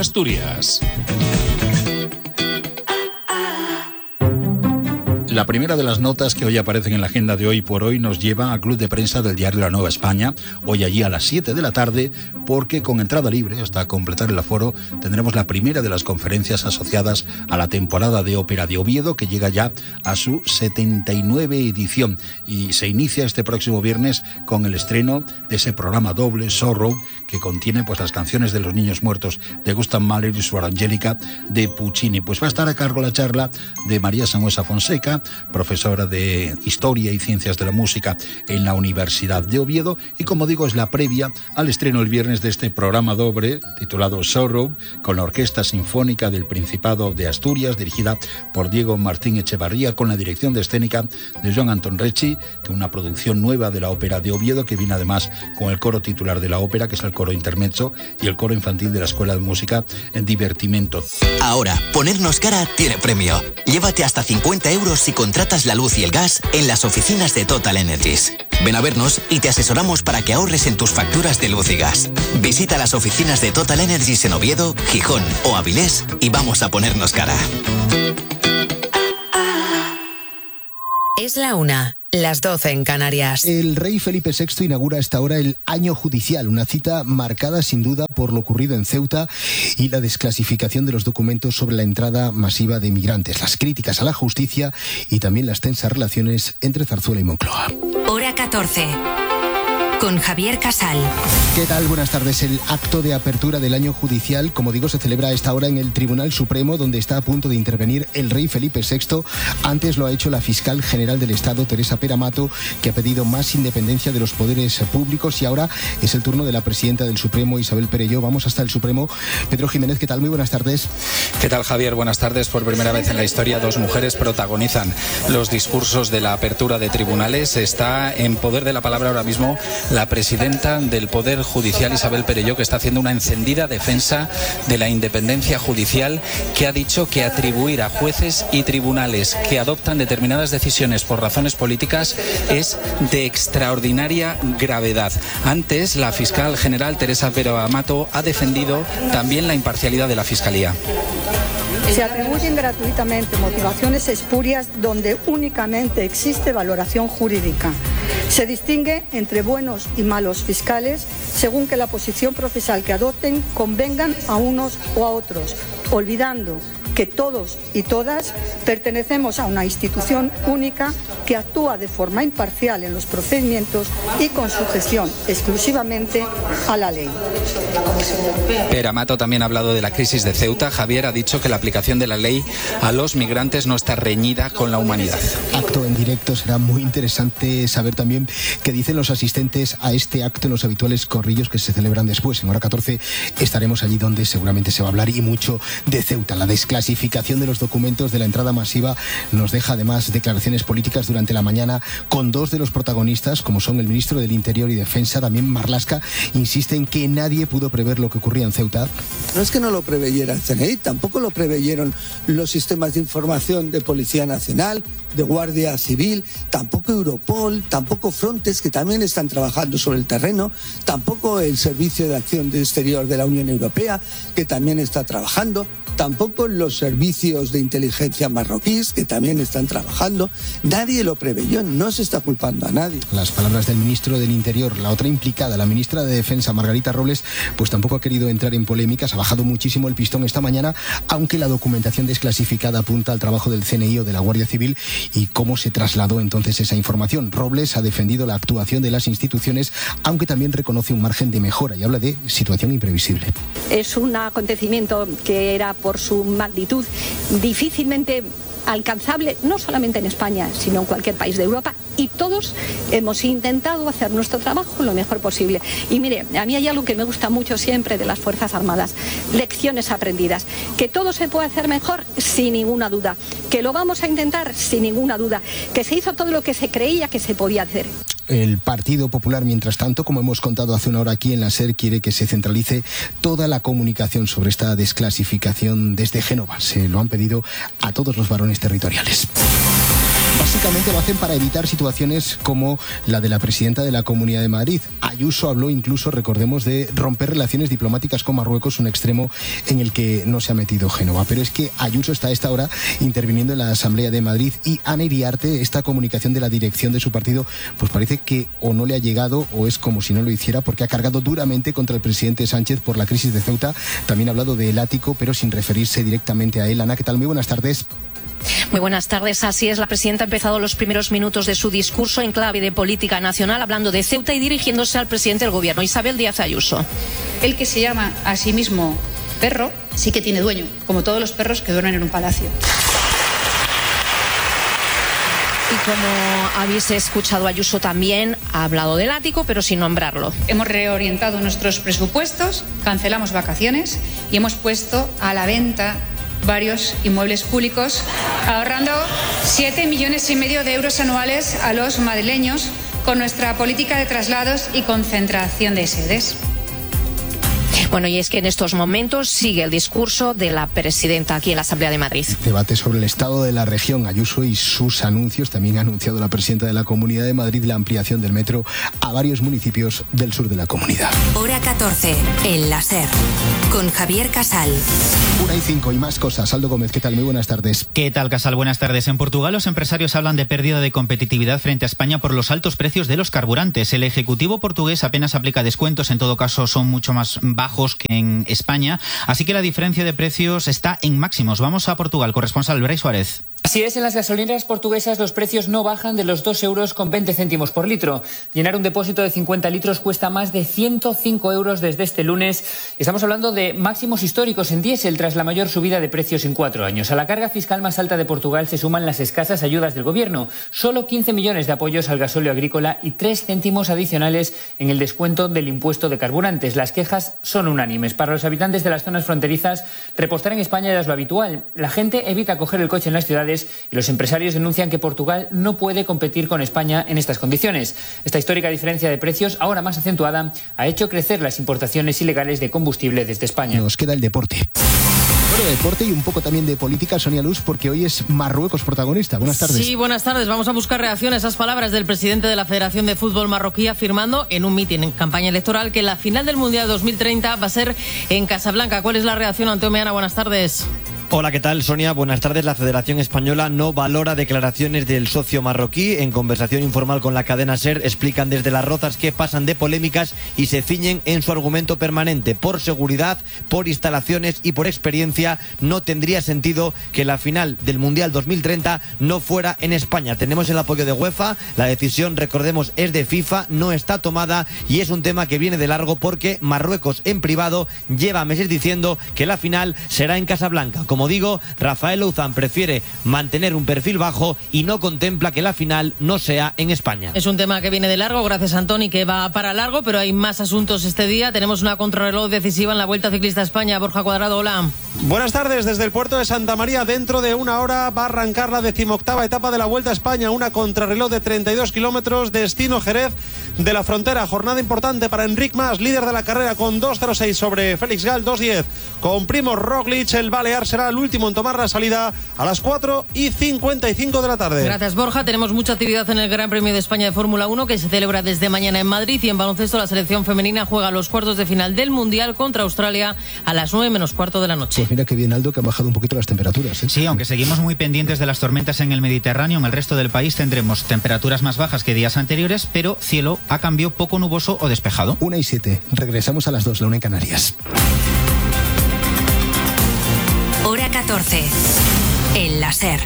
La primera de las notas que hoy aparecen en la agenda de Hoy por Hoy nos lleva al Club de Prensa del diario La Nueva España, hoy allí a las siete de la tarde, porque con entrada libre hasta completar el aforo tendremos la primera de las conferencias asociadas a la temporada de ópera de Oviedo, que llega ya a su setenta y nueve edición, y se inicia este próximo viernes con el estreno de ese programa doble, Sorrow, que contiene pues las canciones de los niños muertos de Gustav Mahler y su Angélica de Puccini. Pues va a estar a cargo la charla de María Sanhuesa Fonseca, profesora de Historia y Ciencias de la Música en la Universidad de Oviedo, y como digo es la previa al estreno el viernes de este programa doble titulado Sorrow, con la Orquesta Sinfónica del Principado de Asturias, dirigida por Diego Martín Echevarría, con la dirección de escénica de Joan Anton Recci, que es una producción nueva de la Ópera de Oviedo, que viene además con el coro titular de la ópera, que es el coro intermezzo, y el coro infantil de la Escuela de Música en Divertimento. Ahora, ponernos cara tiene premio. Llévate hasta cincuenta euros si contratas la luz y el gas en las oficinas de Total Energies. Ven a vernos y te asesoramos para que ahorres en tus facturas de luz y gas. Visita las oficinas de Total Energies en Oviedo, Gijón o Avilés y vamos a ponernos cara. Es la una. Las doce en Canarias. El rey Felipe sexto inaugura a esta hora el año judicial, una cita marcada sin duda por lo ocurrido en Ceuta y la desclasificación de los documentos sobre la entrada masiva de migrantes, las críticas a la justicia y también las tensas relaciones entre Zarzuela y Moncloa. Hora catorce. Con Javier Casal. ¿Qué tal? Buenas tardes. El acto de apertura del año judicial, como digo, se celebra a esta hora en el Tribunal Supremo, donde está a punto de intervenir el rey Felipe sexto. Antes lo ha hecho la fiscal general del Estado, Teresa Pera Mato, que ha pedido más independencia de los poderes públicos, y ahora es el turno de la presidenta del Supremo, Isabel Perelló. Vamos hasta el Supremo. Pedro Jiménez, ¿qué tal? Muy buenas tardes. ¿Qué tal, Javier? Buenas tardes. Por primera vez en la historia, dos mujeres protagonizan los discursos de la apertura de tribunales. Está en poder de la palabra ahora mismo la presidenta del Poder Judicial, Isabel Perelló, que está haciendo una encendida defensa de la independencia judicial, que ha dicho que atribuir a jueces y tribunales que adoptan determinadas decisiones por razones políticas es de extraordinaria gravedad. Antes, la fiscal general Teresa Pera Mato ha defendido también la imparcialidad de la Fiscalía. Se atribuyen gratuitamente motivaciones espurias donde únicamente existe valoración jurídica. Se distingue entre buenos y malos fiscales según que la posición procesal que adopten convengan a unos o a otros, olvidando que todos y todas pertenecemos a una institución única que actúa de forma imparcial en los procedimientos y con sujeción exclusivamente a la ley. Pera Mato también ha hablado de la crisis de Ceuta. Javier ha dicho que la aplicación de la ley a los migrantes no está reñida con la humanidad. Acto en directo. Será muy interesante saber también qué dicen los asistentes a este acto en los habituales corrillos que se celebran después. En hora catorce estaremos allí donde seguramente se va a hablar y mucho de Ceuta. La desclasificación de los documentos de la entrada masiva nos deja además declaraciones políticas durante la mañana con dos de los protagonistas, como son el ministro del Interior y Defensa, también Marlaska, insiste en que nadie pudo prever lo que ocurría en Ceuta. No es que no lo preveyera el C N I, tampoco lo preveyeron los sistemas de información de Policía Nacional, de Guardia Civil, tampoco Europol, tampoco Frontex, que también están trabajando sobre el terreno, tampoco el Servicio de Acción Exterior de la Unión Europea, que también está trabajando, tampoco los servicios de inteligencia marroquíes, que también están trabajando. Nadie lo preveyó, no se está culpando a nadie. Las palabras del ministro del Interior. La otra implicada, la ministra de Defensa, Margarita Robles, pues tampoco ha querido entrar en polémicas, ha bajado muchísimo el pistón esta mañana, aunque la documentación desclasificada apunta al trabajo del C N I o de la Guardia Civil y cómo se trasladó entonces esa información. Robles ha defendido la actuación de las instituciones, aunque también reconoce un margen de mejora y habla de situación imprevisible. Es un acontecimiento que era por su magnitud difícilmente alcanzable, no solamente en España, sino en cualquier país de Europa, y todos hemos intentado hacer nuestro trabajo lo mejor posible. Y mire, a mí hay algo que me gusta mucho siempre de las Fuerzas Armadas: lecciones aprendidas. Que todo se puede hacer mejor, sin ninguna duda. Que lo vamos a intentar, sin ninguna duda. Que se hizo todo lo que se creía que se podía hacer. El Partido Popular, mientras tanto, como hemos contado hace una hora aquí en la SER, quiere que se centralice toda la comunicación sobre esta desclasificación desde Génova. Se lo han pedido a todos los varones territoriales. Básicamente lo hacen para evitar situaciones como la de la presidenta de la Comunidad de Madrid. Ayuso habló incluso, recordemos, de romper relaciones diplomáticas con Marruecos, un extremo en el que no se ha metido Génova. Pero es que Ayuso está a esta hora interviniendo en la Asamblea de Madrid y Ana Iriarte, esta comunicación de la dirección de su partido, pues parece que o no le ha llegado o es como si no lo hiciera, porque ha cargado duramente contra el presidente Sánchez por la crisis de Ceuta. También ha hablado del ático, pero sin referirse directamente a él. Ana, ¿qué tal? Muy buenas tardes. Muy buenas tardes. Así es, la presidenta ha empezado los primeros minutos de su discurso en clave de política nacional, hablando de Ceuta y dirigiéndose al presidente del gobierno, Isabel Díaz Ayuso. El que se llama a sí mismo perro sí que tiene dueño, como todos los perros que duermen en un palacio. Y como habéis escuchado, Ayuso también ha hablado del ático, pero sin nombrarlo. Hemos reorientado nuestros presupuestos, cancelamos vacaciones y hemos puesto a la venta varios inmuebles públicos, ahorrando siete millones y medio de euros anuales a los madrileños con nuestra política de traslados y concentración de sedes. Bueno, y es que en estos momentos sigue el discurso de la presidenta aquí en la Asamblea de Madrid. Debate sobre el estado de la región. Ayuso y sus anuncios. También ha anunciado la presidenta de la Comunidad de Madrid la ampliación del metro a varios municipios del sur de la comunidad. Hora catorce, en la SER, con Javier Casal. Una y cinco y más cosas. Aldo Gómez, ¿qué tal? Muy buenas tardes. ¿Qué tal, Casal? Buenas tardes. En Portugal los empresarios hablan de pérdida de competitividad frente a España por los altos precios de los carburantes. El Ejecutivo portugués apenas aplica descuentos, en todo caso son mucho más bajos que en España, así que la diferencia de precios está en máximos. Vamos a Portugal, corresponsal Brais Suárez. Así es, en las gasolineras portuguesas los precios no bajan de los dos euros con veinte céntimos por litro. Llenar un depósito de cincuenta litros cuesta más de ciento cinco euros desde este lunes. Estamos hablando de máximos históricos en diésel tras la mayor subida de precios en cuatro años. A la carga fiscal más alta de Portugal se suman las escasas ayudas del gobierno. Solo quince millones de apoyos al gasóleo agrícola y tres céntimos adicionales en el descuento del impuesto de carburantes. Las quejas son unánimes. Para los habitantes de las zonas fronterizas, repostar en España ya es lo habitual. La gente evita coger el coche en las ciudades y los empresarios denuncian que Portugal no puede competir con España en estas condiciones. Esta histórica diferencia de precios, ahora más acentuada, ha hecho crecer las importaciones ilegales de combustible desde España. Nos queda el deporte. Bueno, de deporte y un poco también de política, Sonia Luz, porque hoy es Marruecos protagonista. Buenas tardes. Sí, buenas tardes. Vamos a buscar reacción a esas palabras del presidente de la Federación de Fútbol marroquí, afirmando en un mitin en campaña electoral que la final del Mundial dos mil treinta va a ser en Casablanca. ¿Cuál es la reacción, Anteo Meana? Buenas tardes. Hola, ¿qué tal, Sonia? Buenas tardes. La Federación Española no valora declaraciones del socio marroquí. En conversación informal con la cadena SER explican desde Las Rozas que pasan de polémicas y se ciñen en su argumento permanente. Por seguridad, por instalaciones y por experiencia no tendría sentido que la final del Mundial dos mil treinta no fuera en España. Tenemos el apoyo de UEFA, la decisión, recordemos, es de FIFA, no está tomada y es un tema que viene de largo porque Marruecos en privado lleva meses diciendo que la final será en Casablanca. Como digo, Rafael Louzán prefiere mantener un perfil bajo y no contempla que la final no sea en España. Es un tema que viene de largo, gracias Antoni, que va para largo, pero hay más asuntos este día. Tenemos una contrarreloj decisiva en la Vuelta Ciclista a España. Borja Cuadrado, hola. Buenas tardes, desde el puerto de Santa María. Dentro de una hora va a arrancar la decimoctava etapa de la Vuelta a España, una contrarreloj de treinta y dos kilómetros, destino Jerez de la Frontera. Jornada importante para Enric Mas, líder de la carrera, con dos cero seis sobre Félix Gal, dos diez. Con Primož Roglič, el balear será el último en tomar la salida a las cuatro y cincuenta y cinco de la tarde. Gracias, Borja. Tenemos mucha actividad en el Gran Premio de España de Fórmula uno, que se celebra desde mañana en Madrid, y en baloncesto la selección femenina juega los cuartos de final del Mundial contra Australia a las nueve menos cuarto de la noche. Pues mira que bien, Aldo, que han bajado un poquito las temperaturas, ¿eh? Sí, aunque seguimos muy pendientes de las tormentas en el Mediterráneo, en el resto del país tendremos temperaturas más bajas que días anteriores, pero cielo a cambio poco nuboso o despejado. Una y siete. Regresamos a las dos, la una en Canarias. Hora catorce, en la SER.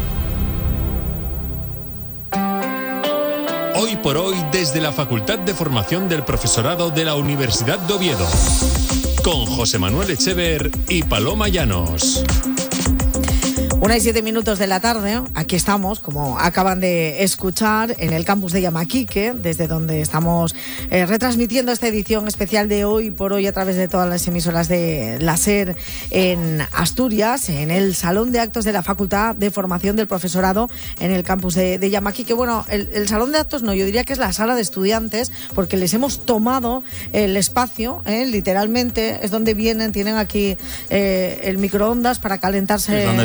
Hoy por hoy, desde la Facultad de Formación del Profesorado de la Universidad de Oviedo, con José Manuel Echever y Paloma Llanos. Una y siete minutos de la tarde, aquí estamos, como acaban de escuchar, en el campus de Yamaquique, desde donde estamos eh, retransmitiendo esta edición especial de Hoy por Hoy a través de todas las emisoras de la SER en Asturias, en el Salón de Actos de la Facultad de Formación del Profesorado, en el campus de, de Yamaquique. Bueno, el, el Salón de Actos no, yo diría que es la sala de estudiantes, porque les hemos tomado el espacio, eh, literalmente, es donde vienen, tienen aquí eh, el microondas para calentarse la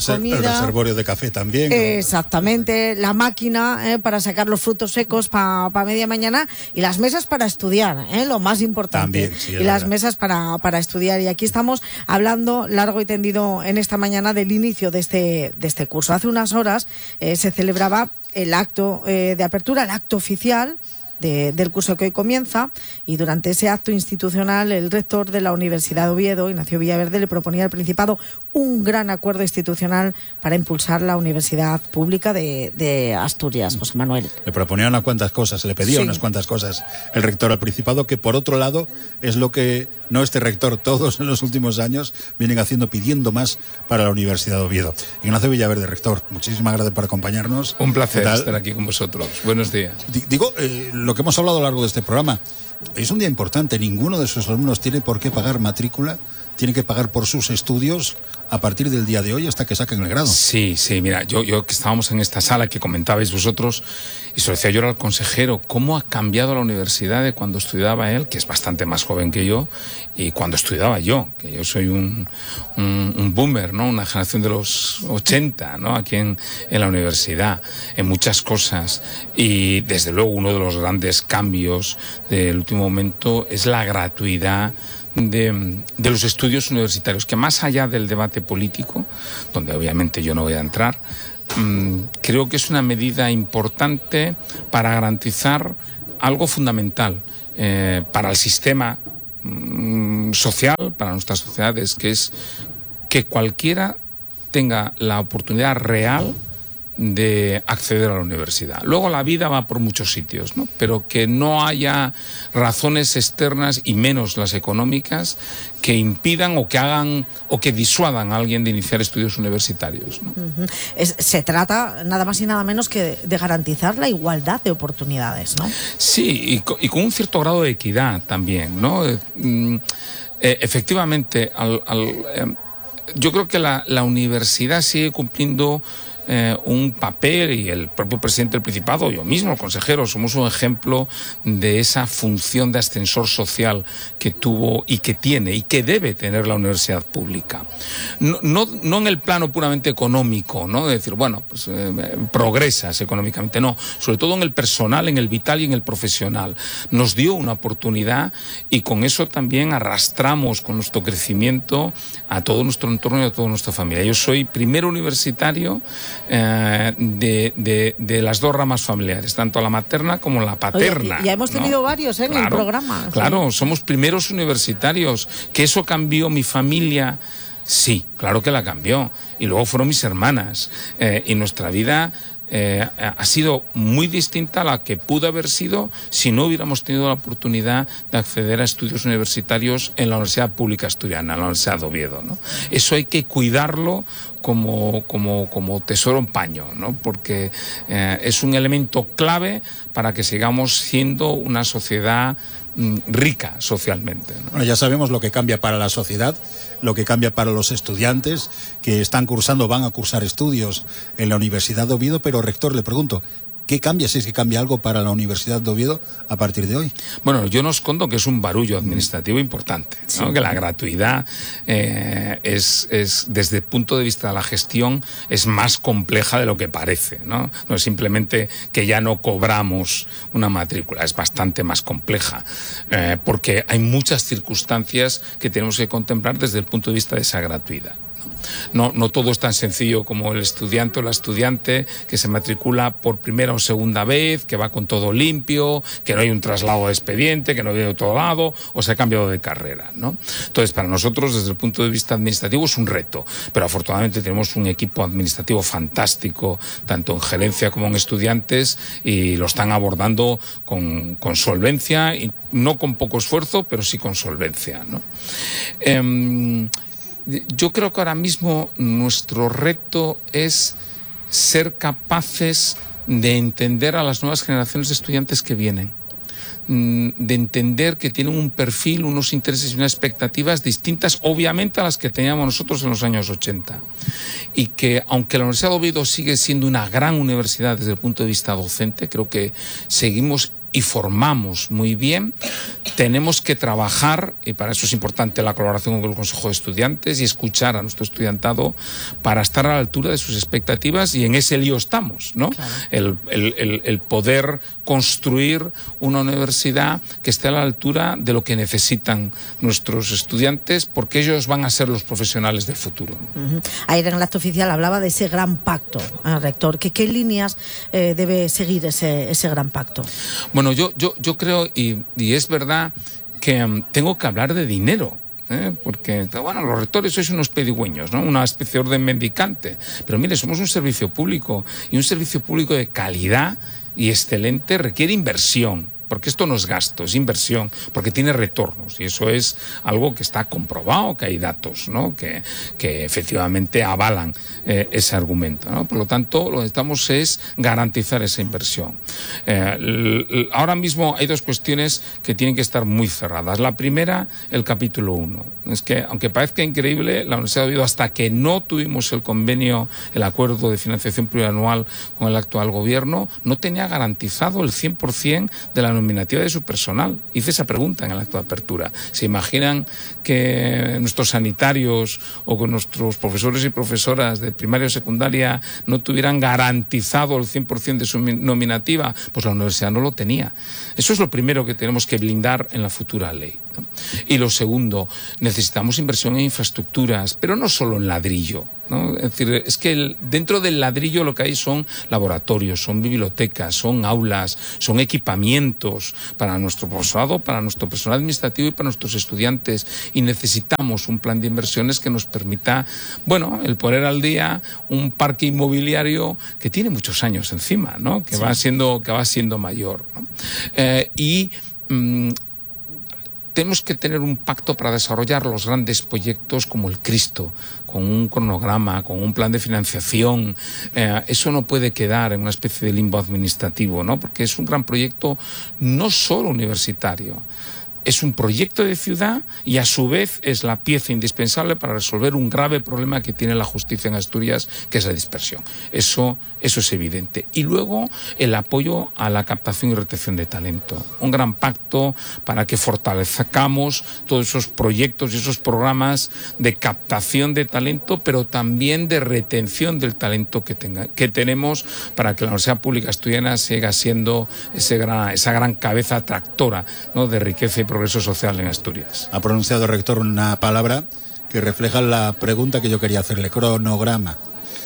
reser- comida. El reservorio de café también. Eh, exactamente, la máquina eh, para sacar los frutos secos para pa media mañana y las mesas para estudiar, eh, lo más importante. También, sí, y es las verdad. mesas para, para estudiar. Y aquí estamos hablando largo y tendido en esta mañana del inicio de este, de este curso. Hace unas horas eh, se celebraba el acto eh, de apertura, el acto oficial De, del curso que hoy comienza, y durante ese acto institucional el rector de la Universidad de Oviedo, Ignacio Villaverde, le proponía al Principado un gran acuerdo institucional para impulsar la Universidad Pública de, de Asturias. José Manuel. Le proponía unas cuantas cosas, le pedía Sí. unas cuantas cosas el rector al Principado, que por otro lado es lo que no este rector, todos en los últimos años vienen haciendo, pidiendo más para la Universidad de Oviedo. Ignacio Villaverde, rector, muchísimas gracias por acompañarnos. Un placer ¿Qué tal? estar aquí con vosotros. Buenos días. D- Digo, eh, lo que hemos hablado a lo largo de este programa, es un día importante, ninguno de sus alumnos tiene por qué pagar matrícula, tiene que pagar por sus estudios a partir del día de hoy hasta que saquen el grado. Sí, sí, mira, yo, yo que estábamos en esta sala que comentabais vosotros, y se lo decía yo al consejero, cómo ha cambiado la universidad de cuando estudiaba él, que es bastante más joven que yo, y cuando estudiaba yo, que yo soy un, un, un boomer, ¿no? Una generación de los ochenta, ¿no? Aquí en, en la universidad, en muchas cosas. Y desde luego uno de los grandes cambios del último momento es la gratuidad De, de los estudios universitarios, que más allá del debate político, donde obviamente yo no voy a entrar, mmm, creo que es una medida importante para garantizar algo fundamental eh, para el sistema mmm, social, para nuestras sociedades, que es que cualquiera tenga la oportunidad real de acceder a la universidad. Luego la vida va por muchos sitios, ¿no? Pero que no haya razones externas, y menos las económicas, que impidan o que hagan o que disuadan a alguien de iniciar estudios universitarios, ¿no? Uh-huh. Es, se trata nada más y nada menos que de garantizar la igualdad de oportunidades, ¿no? Sí, y, co- y con un cierto grado de equidad también, ¿no? Eh, mm, eh, efectivamente, al, al, eh, yo creo que la, la universidad sigue cumpliendo Eh, un papel, y el propio presidente del Principado, yo mismo, el consejero, somos un ejemplo de esa función de ascensor social que tuvo y que tiene y que debe tener la universidad pública. No, no, no en el plano puramente económico, ¿no? De decir, bueno, pues eh, progresas económicamente, no, sobre todo en el personal, en el vital y en el profesional. Nos dio una oportunidad, y con eso también arrastramos con nuestro crecimiento a todo nuestro entorno y a toda nuestra familia. Yo soy primer universitario Eh, de, de, de las dos ramas familiares, tanto la materna como la paterna. Oye, ya hemos tenido, ¿no?, varios ¿eh? en claro, el programa. Claro, sí. Somos primeros universitarios. ¿Que eso cambió mi familia? Sí, claro que la cambió. Y luego fueron mis hermanas. Eh, y nuestra vida Eh, ha sido muy distinta a la que pudo haber sido si no hubiéramos tenido la oportunidad de acceder a estudios universitarios en la Universidad Pública Asturiana, en la Universidad de Oviedo, ¿no? Eso hay que cuidarlo como, como, como tesoro en paño, ¿no? Porque eh, es un elemento clave para que sigamos siendo una sociedad mm, rica socialmente, ¿no? Bueno, ya sabemos lo que cambia para la sociedad, lo que cambia para los estudiantes que están cursando, van a cursar estudios en la Universidad de Oviedo, pero rector, le pregunto, ¿qué cambia, si es que cambia algo para la Universidad de Oviedo a partir de hoy? Bueno, yo no escondo que es un barullo administrativo importante, ¿no? Sí. Que la gratuidad eh, es, es, desde el punto de vista de la gestión, es más compleja de lo que parece, ¿no? No es simplemente que ya no cobramos una matrícula, es bastante más compleja, eh, porque hay muchas circunstancias que tenemos que contemplar desde el punto de vista de esa gratuidad. No, no todo es tan sencillo como el estudiante o la estudiante que se matricula por primera o segunda vez, que va con todo limpio, que no hay un traslado de expediente, que no viene de otro lado o se ha cambiado de carrera, ¿no? Entonces, para nosotros, desde el punto de vista administrativo, es un reto, pero afortunadamente tenemos un equipo administrativo fantástico, tanto en gerencia como en estudiantes, y lo están abordando con, con solvencia, y no con poco esfuerzo, pero sí con solvencia, ¿no? Eh, Yo creo que ahora mismo nuestro reto es ser capaces de entender a las nuevas generaciones de estudiantes que vienen, de entender que tienen un perfil, unos intereses y unas expectativas distintas, obviamente, a las que teníamos nosotros en los años ochenta. Y que, aunque la Universidad de Oviedo sigue siendo una gran universidad desde el punto de vista docente, creo que seguimos y formamos muy bien, tenemos que trabajar, y para eso es importante la colaboración con el Consejo de Estudiantes y escuchar a nuestro estudiantado para estar a la altura de sus expectativas, y en ese lío estamos, ¿no? Claro. El, el, el, el poder construir una universidad que esté a la altura de lo que necesitan nuestros estudiantes, porque ellos van a ser los profesionales del futuro. Uh-huh. Ayer en el acto oficial hablaba de ese gran pacto, ¿eh, rector? ¿Qué, qué líneas eh, debe seguir ese, ese gran pacto? Bueno, yo, yo, yo creo, y, y es verdad, que um, tengo que hablar de dinero. ¿Eh? Porque, bueno, los rectores sois unos pedigüeños, ¿no? Una especie de orden mendicante. Pero mire, somos un servicio público, y un servicio público de calidad y excelente requiere inversión. Porque esto no es gasto, es inversión, porque tiene retornos, y eso es algo que está comprobado, que hay datos, ¿no? que, que efectivamente avalan eh, ese argumento, ¿no? Por lo tanto, lo que necesitamos es garantizar esa inversión. Eh, l, l, ahora mismo hay dos cuestiones que tienen que estar muy cerradas. La primera, el capítulo uno. Es que, aunque parezca increíble, la Universidad de Oviedo, hasta que no tuvimos el convenio, el acuerdo de financiación plurianual con el actual gobierno, no tenía garantizado el cien por ciento de la nominativa de su personal. Hice esa pregunta en el acto de apertura. ¿Se imaginan que nuestros sanitarios o que nuestros profesores y profesoras de primaria o secundaria no tuvieran garantizado el cien por ciento de su nominativa? Pues la universidad no lo tenía. Eso es lo primero que tenemos que blindar en la futura ley, ¿no? Y lo segundo, necesitamos inversión en infraestructuras, pero no solo en ladrillo, ¿no? Es decir, es que el, dentro del ladrillo lo que hay son laboratorios, son bibliotecas, son aulas, son equipamientos para nuestro profesorado, para nuestro personal administrativo y para nuestros estudiantes, y necesitamos un plan de inversiones que nos permita, bueno, el poner al día un parque inmobiliario que tiene muchos años encima, ¿no? Que sí. va siendo, que va siendo mayor, ¿no? Eh, y mmm, tenemos que tener un pacto para desarrollar los grandes proyectos como el Cristo, con un cronograma, con un plan de financiación. Eh, eso no puede quedar en una especie de limbo administrativo, ¿no? Porque es un gran proyecto no solo universitario. Es un proyecto de ciudad y a su vez es la pieza indispensable para resolver un grave problema que tiene la justicia en Asturias, que es la dispersión. Eso, eso es evidente. Y luego el apoyo a la captación y retención de talento. Un gran pacto para que fortalezcamos todos esos proyectos y esos programas de captación de talento, pero también de retención del talento que, tenga, que tenemos, para que la Universidad Pública Asturiana siga siendo ese gran, esa gran cabeza tractora, ¿no? De riqueza y progreso social en Asturias. Ha pronunciado el rector una palabra que refleja la pregunta que yo quería hacerle, cronograma.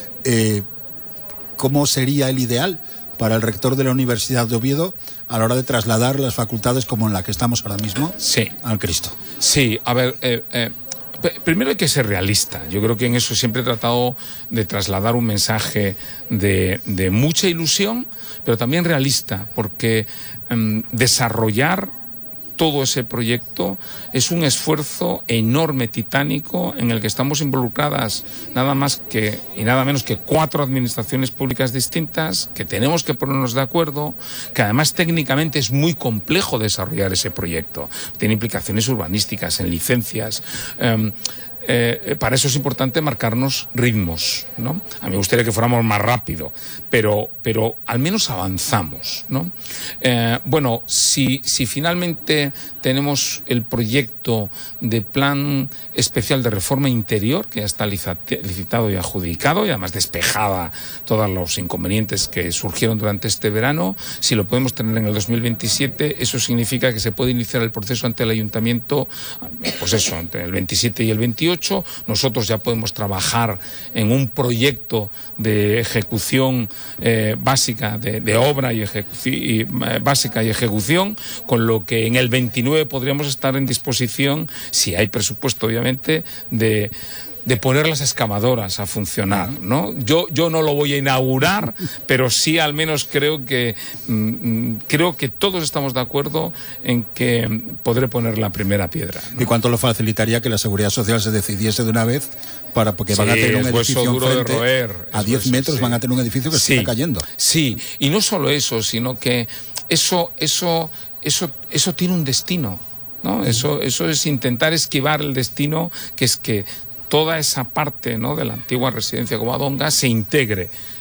Eh, ¿Cómo sería el ideal para el rector de la Universidad de Oviedo a la hora de trasladar las facultades como en la que estamos ahora mismo sí. al Cristo? Sí, a ver... Eh, eh. Primero hay que ser realista. Yo creo que en eso siempre he tratado de trasladar un mensaje de, de mucha ilusión, pero también realista, porque eh, desarrollar todo ese proyecto es un esfuerzo enorme, titánico, en el que estamos involucradas nada más que y nada menos que cuatro administraciones públicas distintas, que tenemos que ponernos de acuerdo, que además técnicamente es muy complejo desarrollar ese proyecto. Tiene implicaciones urbanísticas, en licencias. Eh, Eh, para eso es importante marcarnos ritmos, ¿no? A mí me gustaría que fuéramos más rápido, pero, pero al menos avanzamos, ¿no? Eh, bueno, si, si finalmente tenemos el proyecto de plan especial de reforma interior, que ya está licitado y adjudicado, y además despejada todos los inconvenientes que surgieron durante este verano, si lo podemos tener en el dos mil veintisiete, eso significa que se puede iniciar el proceso ante el ayuntamiento, pues eso, entre el veintisiete y el veintiocho. Nosotros ya podemos trabajar en un proyecto de ejecución eh, básica, de, de obra y, y eh, básica y ejecución, con lo que en el veintinueve podríamos estar en disposición, si hay presupuesto obviamente, de... de poner las excavadoras a funcionar, ¿no? Yo, yo no lo voy a inaugurar, pero sí al menos creo que mmm, creo que todos estamos de acuerdo en que podré poner la primera piedra, ¿no? ¿Y cuánto lo facilitaría que la Seguridad Social se decidiese de una vez para porque sí, van a tener un edificio duro enfrente, de roer, a diez metros sí. van a tener un edificio que sí, se está cayendo? Sí, y no solo eso, sino que eso, eso, eso, eso tiene un destino, ¿no? Eso, eso es intentar esquivar el destino, que es que toda esa parte, ¿no?, de la antigua residencia Covadonga se integre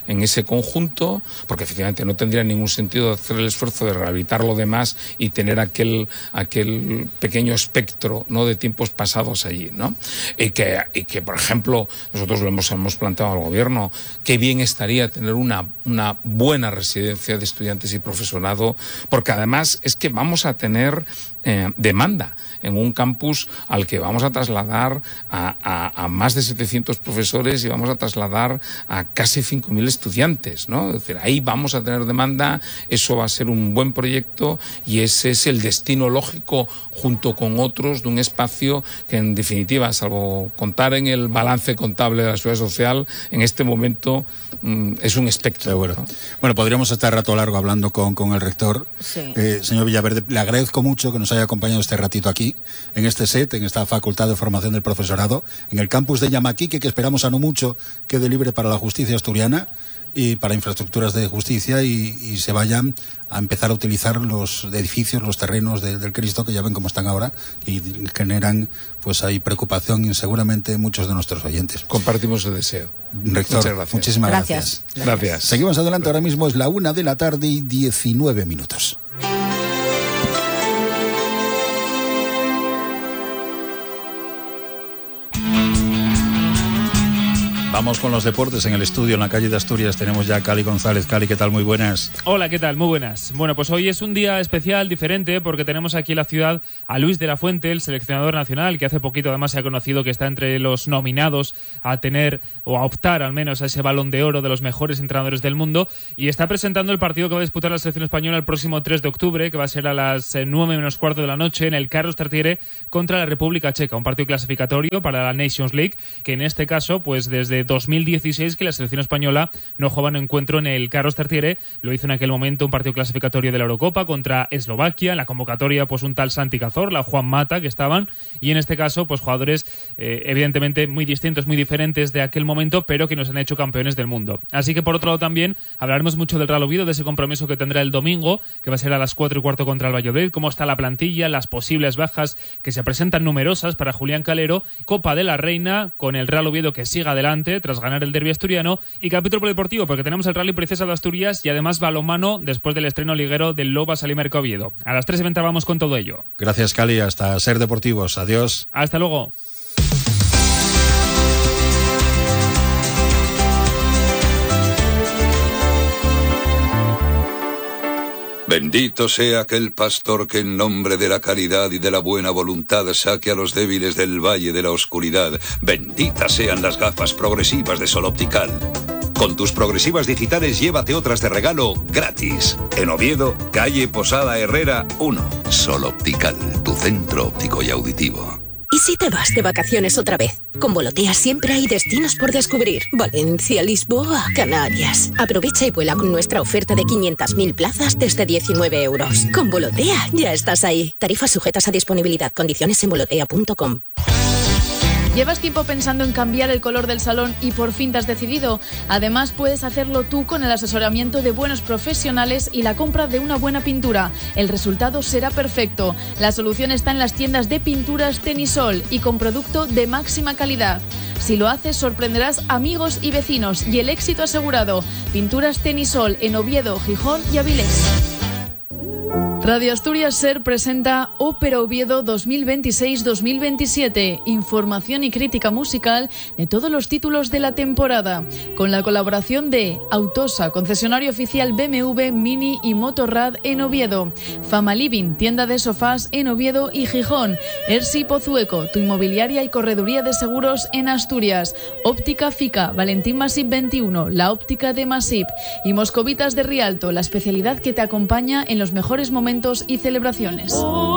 en ese conjunto, porque efectivamente no tendría ningún sentido hacer el esfuerzo de rehabilitar lo demás y tener aquel, aquel pequeño espectro, ¿no?, de tiempos pasados allí, ¿no? Y que, y que por ejemplo, nosotros lo hemos, hemos planteado al gobierno, qué bien estaría tener una, una buena residencia de estudiantes y profesorado, porque además es que vamos a tener eh, demanda en un campus al que vamos a trasladar a, a, a más de setecientos profesores y vamos a trasladar a casi cinco mil estudiantes, ¿no? Es decir, ahí vamos a tener demanda, eso va a ser un buen proyecto y ese es el destino lógico junto con otros de un espacio que en definitiva, salvo contar en el balance contable de la seguridad social, en este momento mmm, es un espectro. Seguro. ¿No? Bueno, podríamos estar rato largo hablando con, con el rector. Sí. Eh, señor Villaverde, le agradezco mucho que nos haya acompañado este ratito aquí, en este set, en esta Facultad de Formación del Profesorado, en el campus de Llamaquique, que esperamos a no mucho quede libre para la justicia asturiana y para infraestructuras de justicia y, y se vayan a empezar a utilizar los edificios, los terrenos de, del Cristo, que ya ven cómo están ahora y generan, pues hay preocupación en seguramente muchos de nuestros oyentes. Compartimos el deseo. Rector, muchas gracias. Muchísimas Gracias. gracias. Gracias. Seguimos adelante, ahora mismo es la una de la tarde y diecinueve minutos. Vamos con los deportes en el estudio, en la calle de Asturias. Tenemos ya a Cali González. Cali, ¿qué tal? Muy buenas. Hola, ¿qué tal? Muy buenas. Bueno, pues hoy es un día especial, diferente, porque tenemos aquí en la ciudad a Luis de la Fuente, el seleccionador nacional, que hace poquito además se ha conocido que está entre los nominados a tener, o a optar al menos, a ese Balón de Oro de los mejores entrenadores del mundo, y está presentando el partido que va a disputar la selección española el próximo tres de octubre, que va a ser a las nueve menos cuarto de la noche, en el Carlos Tartiere contra la República Checa, un partido clasificatorio para la Nations League, que en este caso, pues desde dos mil dieciséis que la selección española no jugaba un encuentro en el Carlos Tartiere, lo hizo en aquel momento un partido clasificatorio de la Eurocopa contra Eslovaquia, en la convocatoria pues un tal Santi Cazorla, Juan Mata, que estaban, y en este caso pues jugadores eh, evidentemente muy distintos, muy diferentes de aquel momento, pero que nos han hecho campeones del mundo. Así que por otro lado también hablaremos mucho del Real Oviedo, de ese compromiso que tendrá el domingo, que va a ser a las cuatro y cuarto contra el Valladolid, cómo está la plantilla, las posibles bajas que se presentan numerosas para Julián Calero, Copa de la Reina con el Real Oviedo que siga adelante tras ganar el derbi asturiano, y capítulo polideportivo porque tenemos el Rally Princesa de Asturias y además balonmano después del estreno liguero del Loba Salimerca Oviedo. A las tres y veinte vamos con todo ello. Gracias, Cali. Hasta Ser Deportivos. Adiós. Hasta luego. Bendito sea aquel pastor que en nombre de la caridad y de la buena voluntad saque a los débiles del valle de la oscuridad. Benditas sean las gafas progresivas de Sol Optical. Con tus progresivas digitales llévate otras de regalo gratis. En Oviedo, calle Posada Herrera uno. Sol Optical, tu centro óptico y auditivo. ¿Y si te vas de vacaciones otra vez? Con Volotea siempre hay destinos por descubrir. Valencia, Lisboa, Canarias. Aprovecha y vuela con nuestra oferta de quinientas mil plazas desde diecinueve euros. Con Volotea ya estás ahí. Tarifas sujetas a disponibilidad. Condiciones en volotea punto com. ¿Llevas tiempo pensando en cambiar el color del salón y por fin te has decidido? Además, puedes hacerlo tú con el asesoramiento de buenos profesionales y la compra de una buena pintura. El resultado será perfecto. La solución está en las tiendas de pinturas Tenisol y con producto de máxima calidad. Si lo haces, sorprenderás amigos y vecinos y el éxito asegurado. Pinturas Tenisol en Oviedo, Gijón y Avilés. Radio Asturias Ser presenta Ópera Oviedo dos mil veintiséis dos mil veintisiete, información y crítica musical de todos los títulos de la temporada, con la colaboración de Autosa, concesionario oficial B M W, Mini y Motorrad en Oviedo, Fama Living, tienda de sofás en Oviedo y Gijón, Ersi Pozueco, tu inmobiliaria y correduría de seguros en Asturias, Óptica Fica, Valentín Masip veintiuno, la óptica de Masip, y Moscovitas de Rialto, la especialidad que te acompaña en los mejores momentos y celebraciones.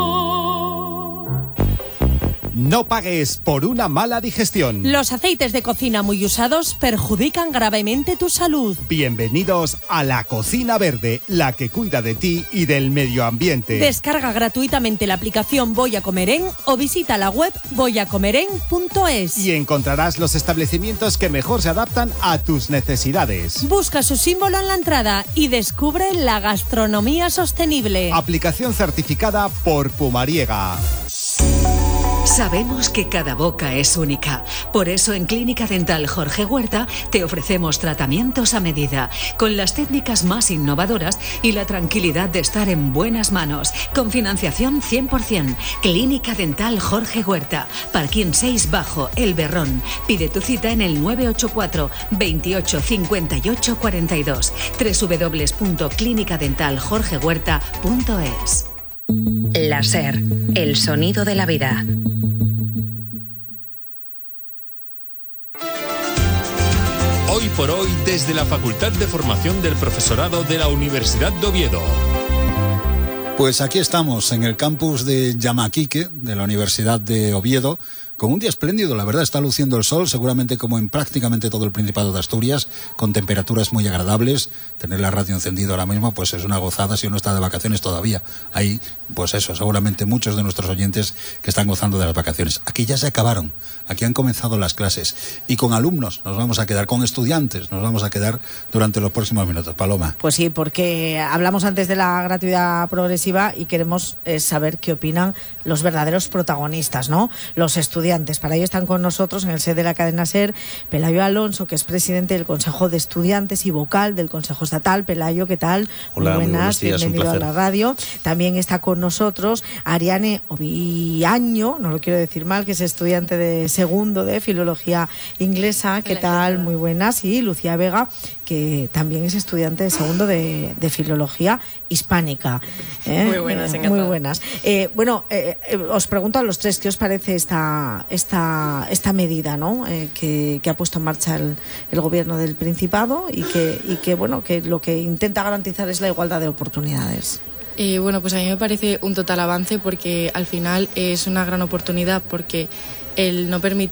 No pagues por una mala digestión. Los aceites de cocina muy usados perjudican gravemente tu salud. Bienvenidos a La Cocina Verde, la que cuida de ti y del medio ambiente. Descarga gratuitamente la aplicación Voy a Comer En o visita la web voy a comer en punto es. Y encontrarás los establecimientos que mejor se adaptan a tus necesidades. Busca su símbolo en la entrada y descubre la gastronomía sostenible. Aplicación certificada por Pumariega. Sabemos que cada boca es única. Por eso en Clínica Dental Jorge Huerta te ofrecemos tratamientos a medida, con las técnicas más innovadoras y la tranquilidad de estar en buenas manos, con financiación cien por ciento. Clínica Dental Jorge Huerta, Parquín seis Bajo, El Berrón. Pide tu cita en el nueve ocho cuatro, veintiocho, cincuenta y ocho, cuarenta y dos, doble u doble u doble u punto clínica dental jorge huerta punto es. Láser, el sonido de la vida. Hoy por hoy, desde la Facultad de Formación del Profesorado de la Universidad de Oviedo. Pues aquí estamos, en el campus de Yamaquique, de la Universidad de Oviedo, con un día espléndido. La verdad, está luciendo el sol, seguramente como en prácticamente todo el Principado de Asturias, con temperaturas muy agradables. Tener la radio encendida ahora mismo, pues es una gozada si uno está de vacaciones todavía. Hay, pues eso, seguramente muchos de nuestros oyentes que están gozando de las vacaciones. Aquí ya se acabaron, aquí han comenzado las clases. Y con alumnos nos vamos a quedar, con estudiantes nos vamos a quedar durante los próximos minutos. Paloma. Pues sí, porque hablamos antes de la gratuidad progresiva y queremos eh, saber qué opinan los verdaderos protagonistas, ¿no? Los estudiantes. Para ello están con nosotros en el set de la cadena SER Pelayo Alonso, que es presidente del Consejo de Estudiantes y vocal del Consejo Estatal. Pelayo, ¿qué tal? Hola, muy buenas, muy buenos días, bienvenido a la radio. También está con nosotros Ariane Oviaño, no lo quiero decir mal, que es estudiante de segundo de Filología Inglesa. ¿Qué tal? Muy buenas. Y Lucía Vega, que también es estudiante de segundo de, de Filología Hispánica. ¿Eh? Muy buenas, eh, encantada. Muy buenas. Eh, bueno, eh, eh, os pregunto a los tres, ¿qué os parece esta, esta, esta medida, ¿no? eh, que, que ha puesto en marcha el, el gobierno del Principado y que, y que, bueno, que lo que intenta garantizar es la igualdad de oportunidades? Eh, bueno, pues a mí me parece un total avance porque al final es una gran oportunidad porque el no permitir